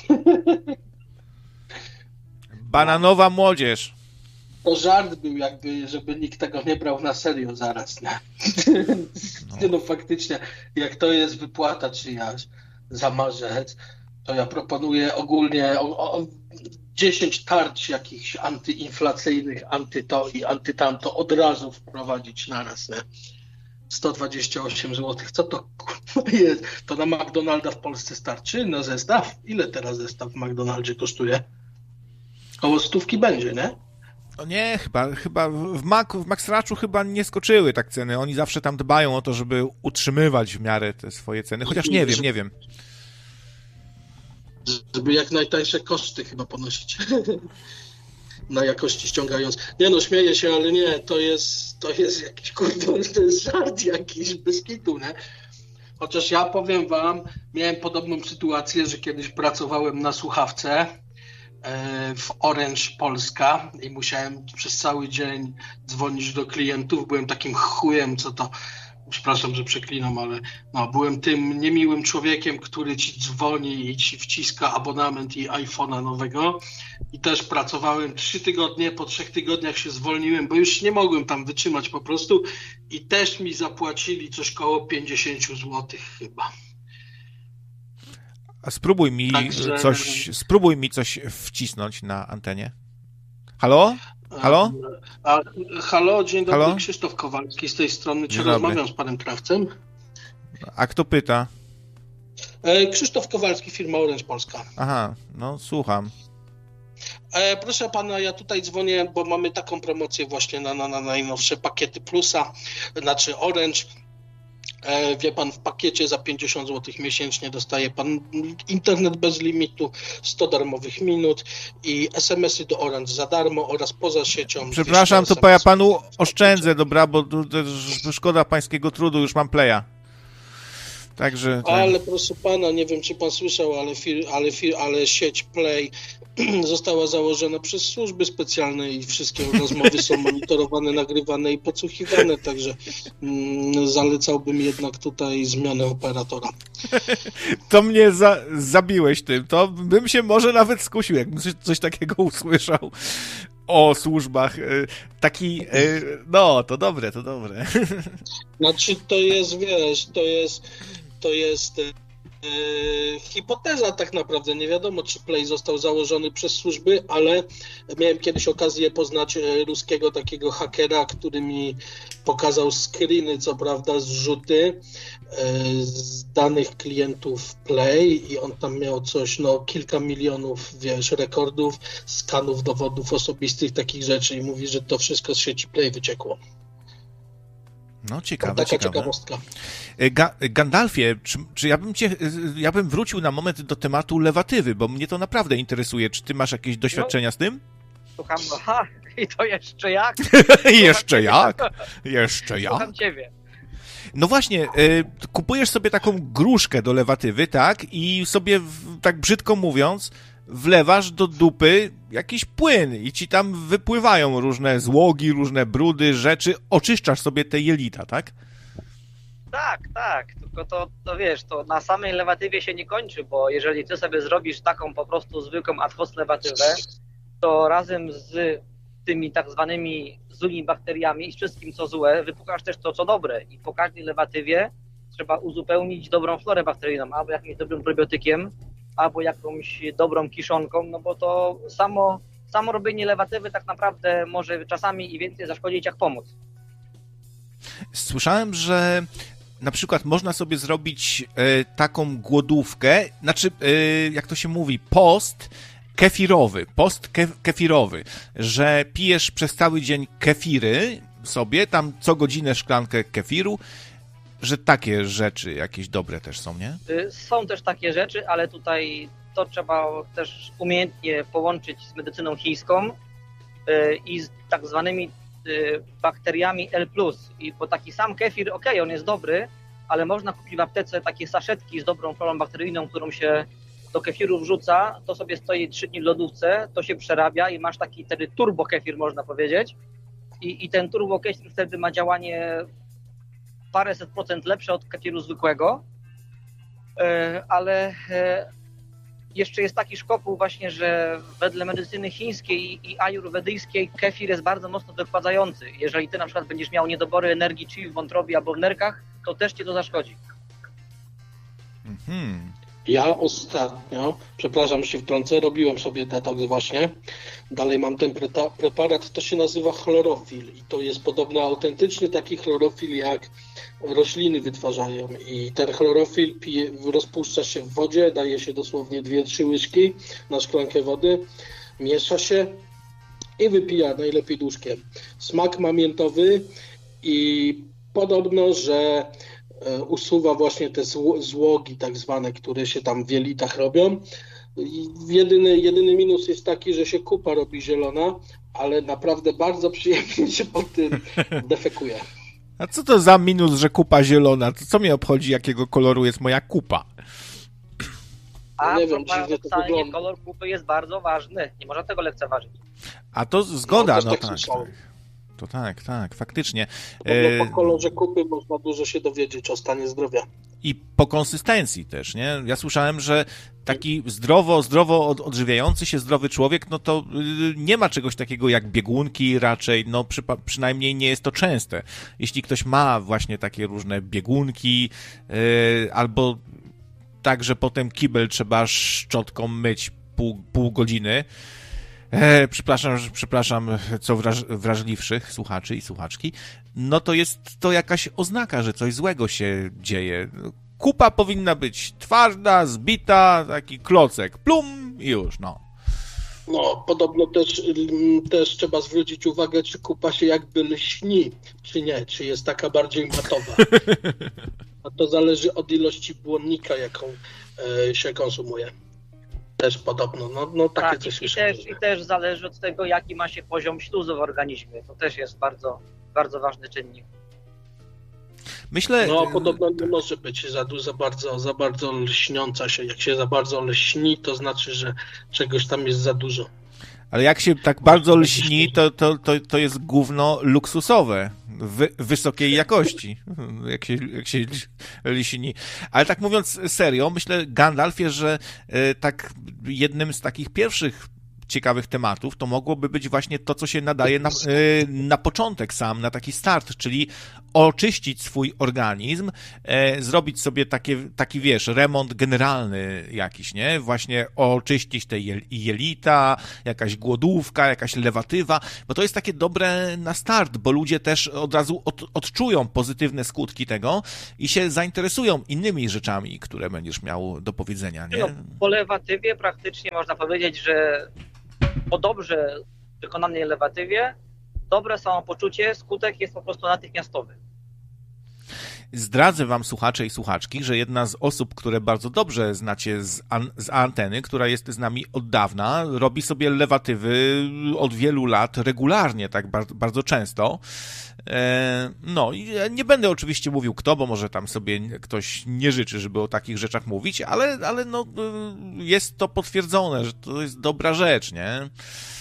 B: Bananowa młodzież.
H: To żart był jakby, żeby nikt tego nie brał na serio zaraz, nie? No faktycznie, jak to jest wypłata czyjaś za marzec, to ja proponuję ogólnie 10 tarcz jakichś antyinflacyjnych, antyto i antytamto od razu wprowadzić naraz, nie? 128 zł. Co to jest? To na McDonalda w Polsce starczy na zestaw? Ile teraz zestaw w McDonaldzie kosztuje? Koło 100 będzie, nie?
B: No nie, chyba w McSraczu chyba nie skoczyły tak ceny. Oni zawsze tam dbają o to, żeby utrzymywać w miarę te swoje ceny. Chociaż nie wiem.
H: Żeby jak najtańsze koszty chyba ponosić. Na jakości ściągając. Nie no, śmieję się, ale nie, to jest jakiś kurde, to jest żart jakiś bez kitu, nie? Chociaż ja powiem wam, miałem podobną sytuację, że kiedyś pracowałem na słuchawce w Orange Polska i musiałem przez cały dzień dzwonić do klientów. Byłem takim chujem, co to, przepraszam, że przeklinam, ale no, byłem tym niemiłym człowiekiem, który ci dzwoni i ci wciska abonament i iPhone'a nowego. I też pracowałem 3 tygodnie, po 3 tygodniach się zwolniłem, bo już nie mogłem tam wytrzymać po prostu i też mi zapłacili coś koło 50 zł chyba.
B: A spróbuj mi coś wcisnąć na antenie. Halo? Halo?
H: Halo, dzień dobry,
B: Halo?
H: Krzysztof Kowalski z tej strony. Czy
B: Dzień dobry.
H: rozmawiam z panem Krawcem?
B: A kto pyta?
H: Krzysztof Kowalski, firma Orange Polska.
B: Aha, no słucham.
H: Proszę pana, ja tutaj dzwonię, bo mamy taką promocję właśnie na najnowsze pakiety Plusa, znaczy Orange. Wie pan, w pakiecie za 50 zł miesięcznie dostaje pan internet bez limitu, 100 darmowych minut i SMS-y do Orange za darmo oraz poza siecią.
B: Przepraszam, to ja panu oszczędzę, dobra, bo to szkoda pańskiego trudu, już mam playa. Także...
H: Ale proszę pana, nie wiem czy pan słyszał, ale sieć Play została założona przez służby specjalne i wszystkie rozmowy są monitorowane, nagrywane i podsłuchiwane, także zalecałbym jednak tutaj zmianę operatora.
B: To mnie zabiłeś tym, to bym się może nawet skusił, jakbym coś takiego usłyszał. o służbach. Taki, no, to dobre.
H: Znaczy to jest, wiesz, to jest hipoteza tak naprawdę. Nie wiadomo, czy Play został założony przez służby, ale miałem kiedyś okazję poznać ruskiego takiego hakera, który mi pokazał screeny, co prawda zrzuty z danych klientów Play i on tam miał coś, no kilka milionów, wiesz, rekordów, skanów dowodów osobistych, takich rzeczy i mówi, że to wszystko z sieci Play wyciekło.
B: No, ciekawe.
H: Taka ciekawostka.
B: Gandalfie, czy ja bym wrócił na moment do tematu lewatywy, bo mnie to naprawdę interesuje. Czy ty masz jakieś doświadczenia z tym?
G: Słucham, i to jeszcze jak?
B: Jeszcze jak?
G: Słucham ciebie.
B: No właśnie, kupujesz sobie taką gruszkę do lewatywy, tak? I sobie, tak brzydko mówiąc, wlewasz do dupy jakiś płyn i ci tam wypływają różne złogi, różne brudy, rzeczy, oczyszczasz sobie te jelita, tak?
G: Tak, tylko to wiesz, to na samej lewatywie się nie kończy, bo jeżeli ty sobie zrobisz taką po prostu zwykłą ad hoc lewatywę, to razem z tymi tak zwanymi złymi bakteriami i z wszystkim co złe, wypukasz też to co dobre i po każdej lewatywie trzeba uzupełnić dobrą florę bakteryjną, albo jakimś dobrym probiotykiem, albo jakąś dobrą kiszonką, no bo to samo robienie lewatywy tak naprawdę może czasami i więcej zaszkodzić jak pomóc.
B: Słyszałem, że na przykład można sobie zrobić taką głodówkę, znaczy, jak to się mówi, post kefirowy, że pijesz przez cały dzień kefiry sobie, tam co godzinę szklankę kefiru, że takie rzeczy jakieś dobre też są, nie?
G: Są też takie rzeczy, ale tutaj to trzeba też umiejętnie połączyć z medycyną chińską i z tak zwanymi bakteriami L+. Bo taki sam kefir, on jest dobry, ale można kupić w aptece takie saszetki z dobrą florą bakteryjną, którą się do kefiru wrzuca, to sobie stoi 3 dni w lodówce, to się przerabia i masz taki wtedy turbo kefir, można powiedzieć. I ten turbo kefir wtedy ma działanie paręset procent lepsze od kefiru zwykłego, ale jeszcze jest taki szkopuł właśnie, że wedle medycyny chińskiej i ajurwedyjskiej kefir jest bardzo mocno wychładzający. Jeżeli ty na przykład będziesz miał niedobory energii czy w wątrobie albo w nerkach, to też ci to zaszkodzi.
H: Ja ostatnio, przepraszam, się wtrącę, robiłem sobie detoks właśnie. Dalej mam ten preparat, to się nazywa chlorofil i to jest podobno autentyczny taki chlorofil, jak rośliny wytwarzają. I ten chlorofil rozpuszcza się w wodzie, daje się dosłownie 2-3 łyżki na szklankę wody, miesza się i wypija najlepiej duszkiem. Smak ma miętowy i podobno, że usuwa właśnie te złogi tak zwane, które się tam w jelitach robią. Jedyny minus jest taki, że się kupa robi zielona, ale naprawdę bardzo przyjemnie się po tym defekuje.
B: A co to za minus, że kupa zielona? To co mnie obchodzi, jakiego koloru jest moja kupa?
G: A
H: nie wiem,
G: paradoksalnie kolor kupy jest bardzo ważny. Nie można tego lekceważyć.
B: A to zgoda,
H: no
B: tak. To tak, faktycznie.
H: Po kolorze kupy można dużo się dowiedzieć o stanie zdrowia.
B: I po konsystencji też, nie? Ja słyszałem, że taki zdrowo odżywiający się zdrowy człowiek, no to nie ma czegoś takiego jak biegunki raczej, no przynajmniej nie jest to częste. Jeśli ktoś ma właśnie takie różne biegunki, albo tak, że potem kibel trzeba szczotką myć pół godziny, przepraszam, co wrażliwszych słuchaczy i słuchaczki, no to jest to jakaś oznaka, że coś złego się dzieje. Kupa powinna być twarda, zbita, taki klocek, plum i już, no.
H: No, podobno też trzeba zwrócić uwagę, czy kupa się jakby lśni, czy nie, czy jest taka bardziej matowa. A to zależy od ilości błonnika, jaką się konsumuje. Też podobno, no takie
G: tak,
H: coś
G: i też zależy od tego, jaki ma się poziom śluzu w organizmie. To też jest bardzo, bardzo ważny czynnik.
B: Myślę...
H: No, podobno nie może być za bardzo lśniąca się. Jak się za bardzo lśni, to znaczy, że czegoś tam jest za dużo.
B: Ale jak się tak bardzo lśni, to jest gówno luksusowe, wysokiej jakości, jak się lśni. Ale tak mówiąc serio, myślę, Gandalfie, że tak jednym z takich pierwszych ciekawych tematów, to mogłoby być właśnie to, co się nadaje na początek sam, na taki start, czyli oczyścić swój organizm, zrobić sobie taki, wiesz, remont generalny jakiś, nie? Właśnie oczyścić te jelita, jakaś głodówka, jakaś lewatywa, bo to jest takie dobre na start, bo ludzie też od razu odczują pozytywne skutki tego i się zainteresują innymi rzeczami, które będziesz miał do powiedzenia, nie?
G: No, po lewatywie praktycznie można powiedzieć, że po dobrze wykonanej lewatywie dobre samopoczucie, skutek jest po prostu natychmiastowy.
B: Zdradzę wam, słuchacze i słuchaczki, że jedna z osób, które bardzo dobrze znacie z anteny, która jest z nami od dawna, robi sobie lewatywy od wielu lat regularnie, tak bardzo często. No i nie będę oczywiście mówił kto, bo może tam sobie ktoś nie życzy, żeby o takich rzeczach mówić, ale no, jest to potwierdzone, że to jest dobra rzecz, nie?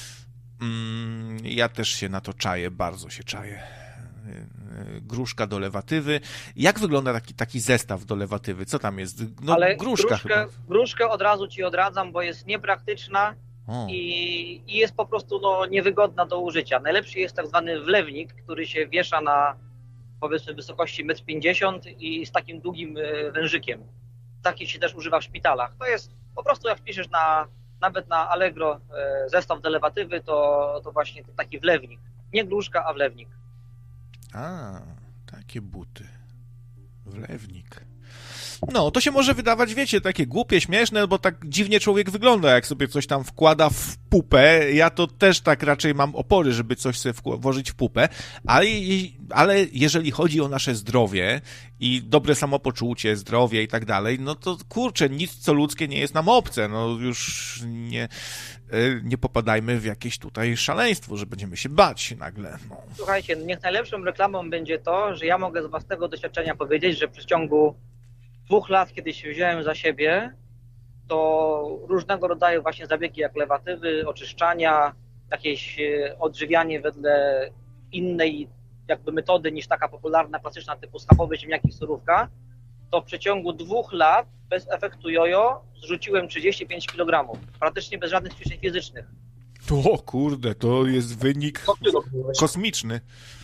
B: Ja też się na to czaję, bardzo się czaję. Gruszka do lewatywy. Jak wygląda taki zestaw do lewatywy? Co tam jest? No,
G: ale
B: gruszkę
G: od razu ci odradzam, bo jest niepraktyczna i jest po prostu niewygodna do użycia. Najlepszy jest tak zwany wlewnik, który się wiesza na, powiedzmy, wysokości 1,50 m i z takim długim wężykiem. Taki się też używa w szpitalach. To jest po prostu, jak piszesz nawet na Allegro zestaw do lewatywy, to właśnie taki wlewnik. Nie gruszka, a wlewnik.
B: A, takie buty. Wlewnik. No, to się może wydawać, wiecie, takie głupie, śmieszne, bo tak dziwnie człowiek wygląda, jak sobie coś tam wkłada w pupę. Ja to też tak raczej mam opory, żeby coś sobie włożyć w pupę, ale jeżeli chodzi o nasze zdrowie i dobre samopoczucie, zdrowie i tak dalej, no to kurczę, nic co ludzkie nie jest nam obce. No już nie popadajmy w jakieś tutaj szaleństwo, że będziemy się bać nagle. No.
G: Słuchajcie, niech najlepszą reklamą będzie to, że ja mogę z własnego doświadczenia powiedzieć, że w przeciągu 2 lat, kiedy się wziąłem za siebie, to różnego rodzaju właśnie zabiegi jak lewatywy, oczyszczania, jakieś odżywianie wedle innej jakby metody niż taka popularna, klasyczna typu schabowe ziemniaki, surówka, to w przeciągu 2 lat bez efektu jojo zrzuciłem 35 kg, praktycznie bez żadnych ćwiczeń fizycznych.
B: O kurde, to jest wynik kosmiczny.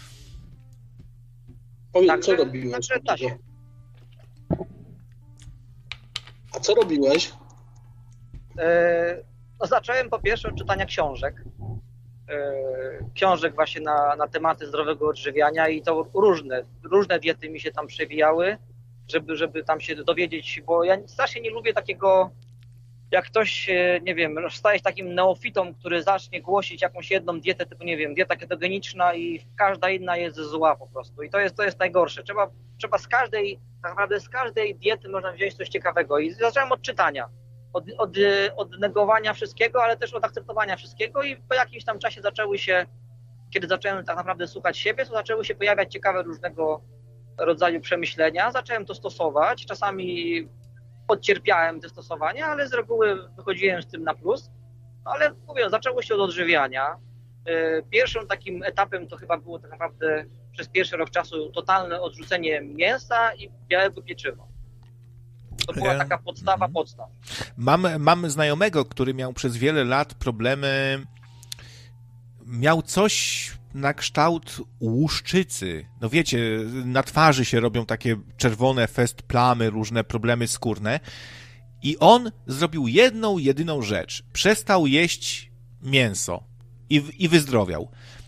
H: Powiedz, co robiłeś? A co robiłeś?
G: Zacząłem po pierwsze od czytania książek. Książek właśnie na tematy zdrowego odżywiania i to różne diety mi się tam przewijały, żeby tam się dowiedzieć, bo ja strasznie nie lubię takiego, jak ktoś, nie wiem, staje się takim neofitą, który zacznie głosić jakąś jedną dietę, typu, nie wiem, dieta ketogeniczna i każda inna jest zła po prostu. I to jest najgorsze. Trzeba z każdej diety można wziąć coś ciekawego. I zacząłem od czytania, od negowania wszystkiego, ale też od akceptowania wszystkiego i po jakimś tam czasie kiedy zacząłem tak naprawdę słuchać siebie, to zaczęły się pojawiać ciekawe różnego rodzaju przemyślenia. Zacząłem to stosować. Czasami podcierpiałem te stosowania, ale z reguły wychodziłem z tym na plus. No ale mówię, zaczęło się od odżywiania. Pierwszym takim etapem to chyba było tak naprawdę przez pierwszy rok czasu totalne odrzucenie mięsa i białego pieczywa. To była taka podstawa podstaw.
B: Mam znajomego, który miał przez wiele lat problemy, miał coś na kształt łuszczycy. No wiecie, na twarzy się robią takie czerwone plamy, różne problemy skórne. I on zrobił jedną, jedyną rzecz. Przestał jeść mięso i wyzdrowiał.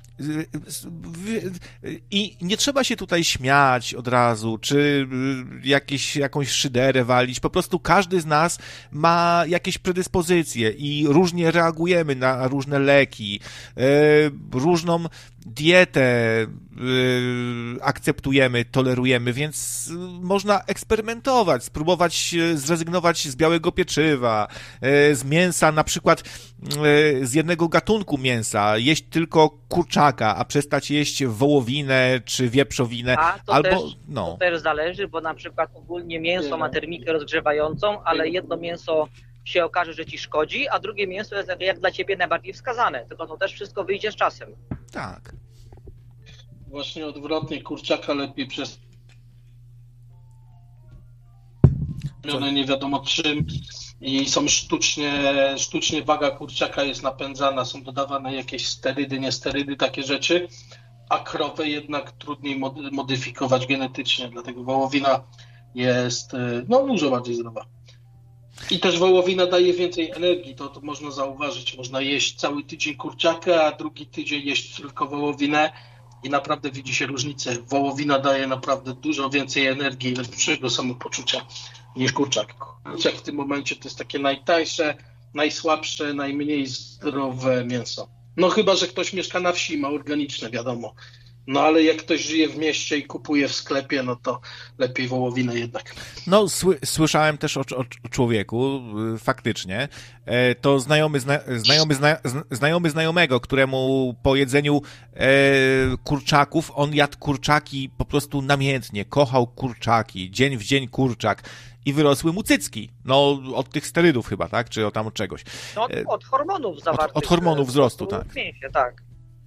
B: I nie trzeba się tutaj śmiać od razu, czy jakąś szyderę walić. Po prostu każdy z nas ma jakieś predyspozycje i różnie reagujemy na różne leki, różną dietę akceptujemy, tolerujemy, więc można eksperymentować, spróbować zrezygnować z białego pieczywa, z mięsa, na przykład z jednego gatunku mięsa, jeść tylko kurczaka, a przestać jeść wołowinę czy wieprzowinę.
G: To też zależy, bo na przykład ogólnie mięso ma termikę rozgrzewającą, ale jedno mięso się okaże, że ci szkodzi, a drugie mięso jest jak dla ciebie najbardziej wskazane, tylko to też wszystko wyjdzie z czasem.
B: Tak.
H: Właśnie odwrotnie, kurczaka lepiej nie wiadomo czym i są sztucznie waga kurczaka jest napędzana, są dodawane jakieś sterydy, niesterydy, takie rzeczy, a krowę jednak trudniej modyfikować genetycznie, dlatego wołowina jest dużo bardziej zdrowa. I też wołowina daje więcej energii, to można zauważyć. Można jeść cały tydzień kurczaka, a drugi tydzień jeść tylko wołowinę i naprawdę widzi się różnicę. Wołowina daje naprawdę dużo więcej energii i lepszego samopoczucia niż kurczak. Kurczak w tym momencie to jest takie najtańsze, najsłabsze, najmniej zdrowe mięso. No chyba, że ktoś mieszka na wsi, ma organiczne, wiadomo. No ale jak ktoś żyje w mieście i kupuje w sklepie, no to lepiej wołowinę jednak.
B: No, słyszałem też o człowieku, faktycznie. To znajomy znajomego, któremu po jedzeniu kurczaków, on jadł kurczaki po prostu namiętnie, kochał kurczaki, dzień w dzień kurczak i wyrosły mu cycki. No, od tych sterydów chyba, tak? Czy od czegoś.
G: No, od hormonów zawartych.
B: Od hormonów wzrostu, tak.
G: W mięsie, tak.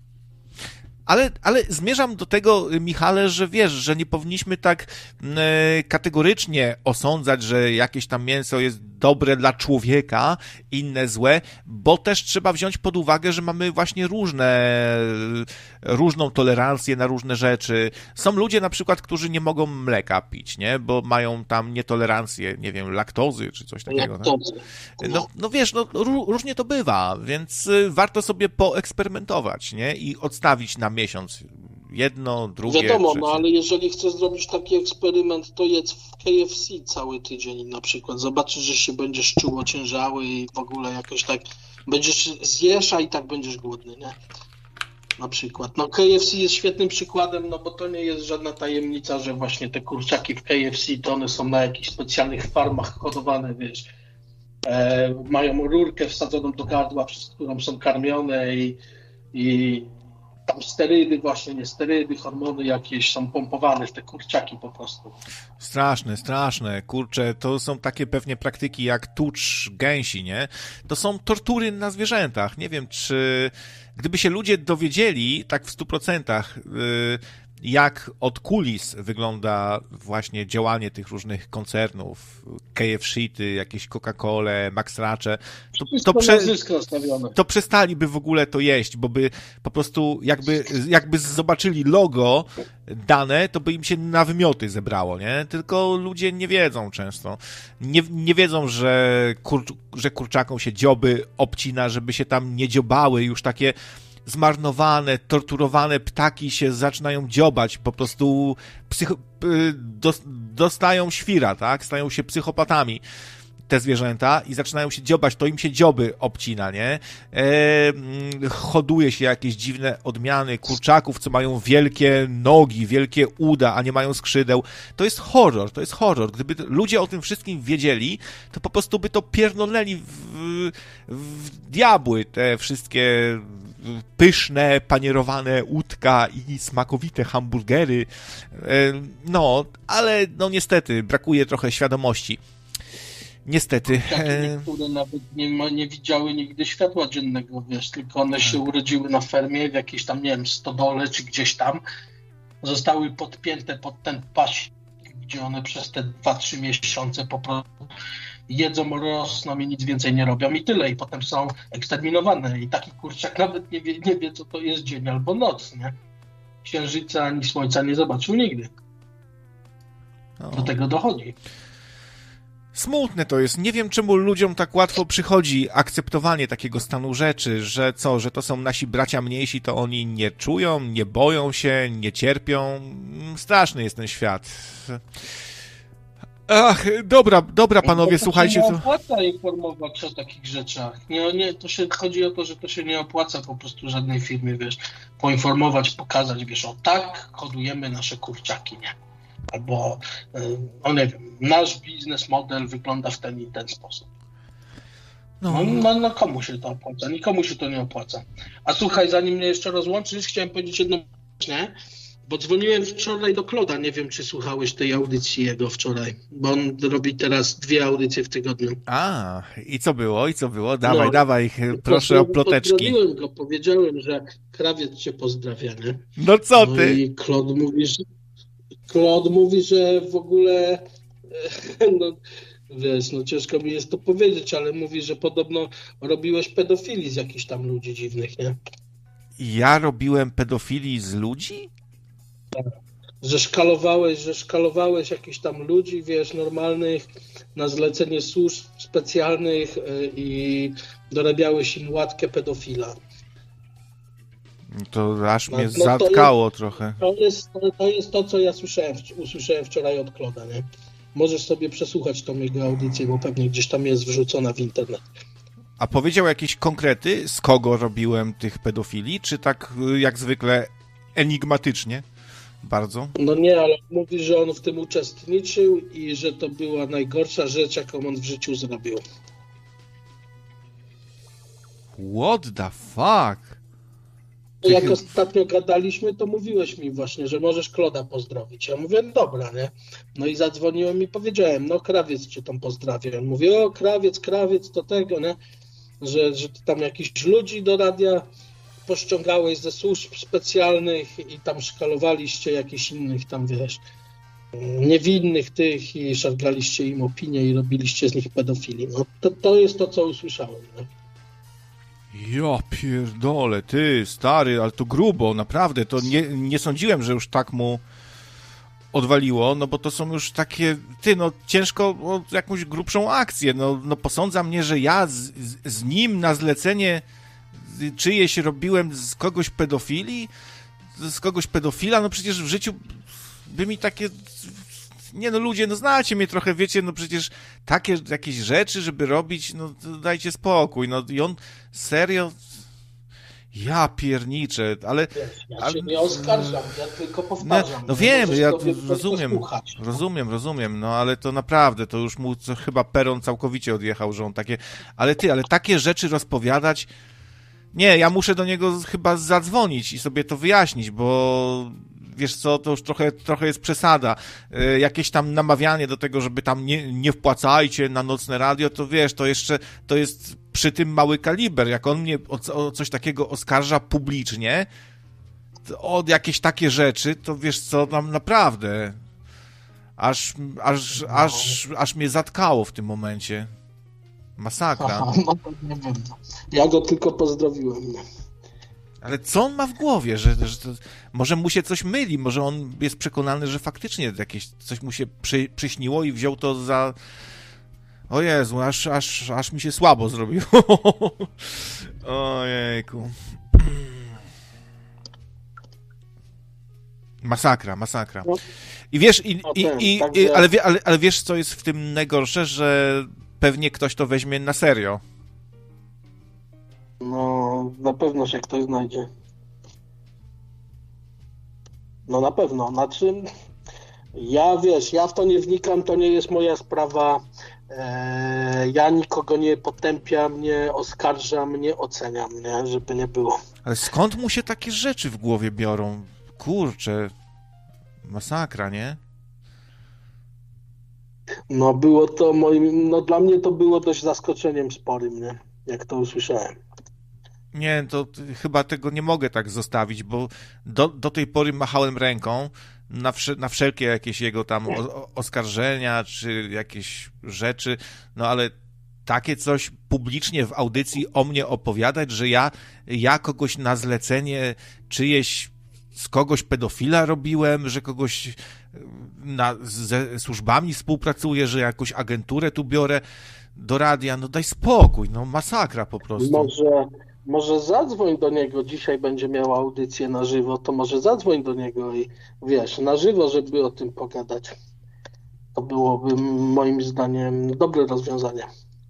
B: Ale zmierzam do tego, Michale, że wiesz, że nie powinniśmy tak kategorycznie osądzać, że jakieś tam mięso jest dobre dla człowieka, inne złe, bo też trzeba wziąć pod uwagę, że mamy właśnie różną tolerancję na różne rzeczy. Są ludzie na przykład, którzy nie mogą mleka pić, nie? Bo mają tam nietolerancję, nie wiem, laktozy czy coś takiego.
H: Laktozy.
B: No wiesz, różnie to bywa, więc warto sobie poeksperymentować, nie? I odstawić na miesiąc jedno, drugie,
H: wiadomo,
B: trzecie.
H: no ale jeżeli chcesz zrobić taki eksperyment, to jedz w KFC cały tydzień na przykład. Zobaczysz, że się będziesz czuł ociężały i w ogóle jakoś tak zjesz, a i tak będziesz głodny, nie? Na przykład. No KFC jest świetnym przykładem, no bo to nie jest żadna tajemnica, że właśnie te kurczaki w KFC to one są na jakichś specjalnych farmach hodowane, wiesz. Mają rurkę wsadzoną do gardła, przez którą są karmione i tam sterydy właśnie, nie sterydy, hormony jakieś są pompowane w te kurczaki po prostu.
B: Straszne, kurczę, to są takie pewnie praktyki jak tucz gęsi, nie? To są tortury na zwierzętach. Nie wiem, czy gdyby się ludzie dowiedzieli tak w 100%, jak od kulis wygląda właśnie działanie tych różnych koncernów, KFC-ty, jakieś Coca-Colę, Max Racze, to przestaliby w ogóle to jeść, bo by po prostu jakby zobaczyli logo dane, to by im się na wymioty zebrało, nie? Tylko ludzie nie wiedzą często. Nie wiedzą, że kurczakom się dzioby obcina, żeby się tam nie dziobały, już takie zmarnowane, torturowane ptaki się zaczynają dziobać, po prostu dostają świra, tak? Stają się psychopatami te zwierzęta i zaczynają się dziobać, to im się dzioby obcina, nie? Hoduje się jakieś dziwne odmiany kurczaków, co mają wielkie nogi, wielkie uda, a nie mają skrzydeł. To jest horror. Gdyby ludzie o tym wszystkim wiedzieli, to po prostu by to pierdolnęli w diabły te wszystkie pyszne, panierowane łódka i smakowite hamburgery. No, ale no niestety brakuje trochę świadomości. Niestety.
H: Niektóre nawet nie widziały nigdy światła dziennego, wiesz, tylko one się urodziły na fermie w jakiejś tam, nie wiem, stodole czy gdzieś tam. Zostały podpięte pod ten pasik, gdzie one przez te 2-3 miesiące po prostu jedzą, rosną i nic więcej nie robią i tyle. I potem są eksterminowane. I taki kurczak nawet nie wie, co to jest dzień albo noc, nie? Księżyca ani słońca nie zobaczył nigdy. Do tego dochodzi.
B: Smutne to jest. Nie wiem, czemu ludziom tak łatwo przychodzi akceptowanie takiego stanu rzeczy, że to są nasi bracia mniejsi, to oni nie czują, nie boją się, nie cierpią. Straszny jest ten świat. Ach, dobra panowie, słuchajcie.
H: To nie opłaca informować o takich rzeczach. Nie, to się chodzi o to, że to się nie opłaca po prostu żadnej firmie, wiesz, poinformować, pokazać, wiesz, o tak hodujemy nasze kurczaki, nie? Albo, nie wiem, nasz biznes model wygląda w ten i ten sposób. No komu się to opłaca? Nikomu się to nie opłaca. A słuchaj, zanim mnie jeszcze rozłączysz, chciałem powiedzieć jedną rzecz, nie? Bo dzwoniłem wczoraj do Kloda, nie wiem, czy słuchałeś tej audycji jego wczoraj, bo on robi teraz 2 audycje w tygodniu.
B: A, i co było? Dawaj, proszę o ploteczki.
H: Pozdrowiłem go, powiedziałem, że krawiec cię pozdrawia, nie?
B: No co ty?
H: No i Klod mówi, że w ogóle Wiesz, no ciężko mi jest to powiedzieć, ale mówi, że podobno robiłeś pedofilii z jakichś tam ludzi dziwnych, nie?
B: Ja robiłem pedofilii z ludzi?
H: Że szkalowałeś jakichś tam ludzi, wiesz, normalnych, na zlecenie służb specjalnych i dorabiałeś im łatkę pedofila.
B: To aż mnie
H: No,
B: zatkało trochę.
H: To jest to, co ja usłyszałem wczoraj od Kloda, nie? Możesz sobie przesłuchać tą jego audycję, bo pewnie gdzieś tam jest wrzucona w internet.
B: A powiedział jakieś konkrety, z kogo robiłem tych pedofilii, czy tak jak zwykle enigmatycznie? Bardzo.
H: No nie, ale mówi, że on w tym uczestniczył i że to była najgorsza rzecz, jaką on w życiu zrobił.
B: What the fuck?
H: Jak ostatnio gadaliśmy, to mówiłeś mi właśnie, że możesz Kloda pozdrowić. Ja mówię, no dobra, nie? No i zadzwoniłem i powiedziałem, no Krawiec cię tam pozdrawia. On mówi, o Krawiec, to tego, nie? Że ty tam jakichś ludzi do radia pościągałeś ze służb specjalnych i tam szkalowaliście jakichś innych tam, wiesz, niewinnych tych i szargaliście im opinię i robiliście z nich pedofili. No to jest to, co usłyszałem, nie?
B: Ja pierdolę, ty, stary, ale to grubo, naprawdę, to nie sądziłem, że już tak mu odwaliło, no bo to są już takie, no ciężko o jakąś grubszą akcję, no posądza mnie, że ja z nim na zlecenie czyjeś robiłem z kogoś pedofila, no przecież w życiu by mi takie... Nie no ludzie, no znacie mnie trochę, wiecie, no przecież takie jakieś rzeczy, żeby robić, no dajcie spokój, no i on serio, ja pierniczę, ale...
H: Ja cię nie oskarżam, ja tylko powtarzam.
B: No wiem, ja rozumiem, no ale to naprawdę, to już mu chyba peron całkowicie odjechał, że on takie, ale takie rzeczy rozpowiadać, nie, ja muszę do niego chyba zadzwonić i sobie to wyjaśnić, bo... Wiesz co, to już trochę jest przesada. Jakieś tam namawianie do tego, żeby tam nie wpłacajcie na nocne radio, to wiesz, to jest przy tym mały kaliber. Jak on mnie o coś takiego oskarża publicznie, o jakieś takie rzeczy, to wiesz co, nam naprawdę aż mnie zatkało w tym momencie. Masakra.
H: Aha, no to nie wiem. Ja go tylko pozdrowiłem.
B: Ale co on ma w głowie, że to, może mu się coś myli, może on jest przekonany, że faktycznie coś mu się przyśniło i wziął to za... O Jezu, aż mi się słabo zrobiło. Ojejku. Masakra. I wiesz, ale wiesz, co jest w tym najgorsze, że pewnie ktoś to weźmie na serio.
H: No, na pewno się ktoś znajdzie. No na pewno. Znaczy, ja w to nie wnikam, to nie jest moja sprawa. Ja nikogo nie potępiam, nie oskarżam, nie oceniam, nie? Żeby nie było.
B: Ale skąd mu się takie rzeczy w głowie biorą? Kurczę, masakra, nie?
H: No było to dla mnie to było dość zaskoczeniem sporym, nie? Jak to usłyszałem.
B: Nie, to chyba tego nie mogę tak zostawić, bo do tej pory machałem ręką na wszelkie jakieś jego tam oskarżenia, czy jakieś rzeczy, no ale takie coś publicznie w audycji o mnie opowiadać, że ja kogoś na zlecenie czyjeś z kogoś pedofila robiłem, że kogoś ze służbami współpracuję, że jakąś agenturę tu biorę do radia, no daj spokój, no masakra po prostu.
H: Może zadzwoń do niego, dzisiaj będzie miał audycję na żywo, to może zadzwoń do niego i wiesz, na żywo, żeby o tym pogadać. To byłoby moim zdaniem dobre rozwiązanie.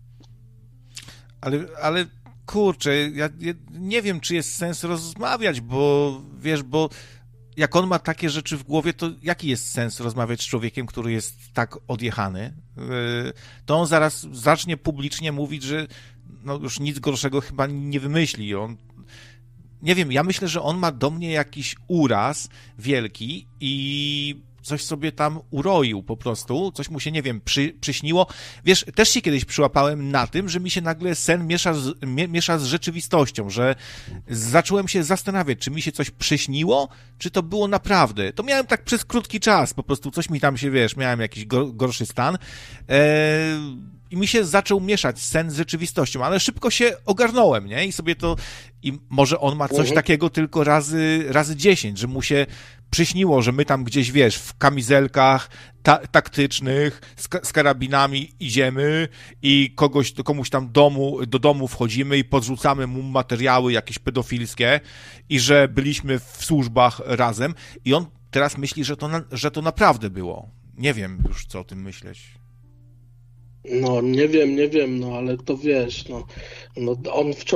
B: Ale kurczę, ja nie wiem, czy jest sens rozmawiać, bo wiesz, bo jak on ma takie rzeczy w głowie, to jaki jest sens rozmawiać z człowiekiem, który jest tak odjechany? To on zaraz zacznie publicznie mówić, że no już nic gorszego chyba nie wymyśli. Nie wiem, ja myślę, że on ma do mnie jakiś uraz wielki i coś sobie tam uroił po prostu, coś mu się, nie wiem, przyśniło. Wiesz, też się kiedyś przyłapałem na tym, że mi się nagle sen miesza z rzeczywistością, że zacząłem się zastanawiać, czy mi się coś przyśniło, czy to było naprawdę. To miałem tak przez krótki czas, po prostu coś mi tam się, wiesz, miałem jakiś gorszy stan. I mi się zaczął mieszać sen z rzeczywistością, ale szybko się ogarnąłem, nie? I sobie to... I może on ma coś takiego tylko razy 10, że mu się przyśniło, że my tam gdzieś, wiesz, w kamizelkach taktycznych, z karabinami idziemy i komuś tam do domu wchodzimy i podrzucamy mu materiały jakieś pedofilskie i że byliśmy w służbach razem i on teraz myśli, że to naprawdę było. Nie wiem już, co o tym myśleć.
H: No, nie wiem, no ale to wiesz, no on wczoraj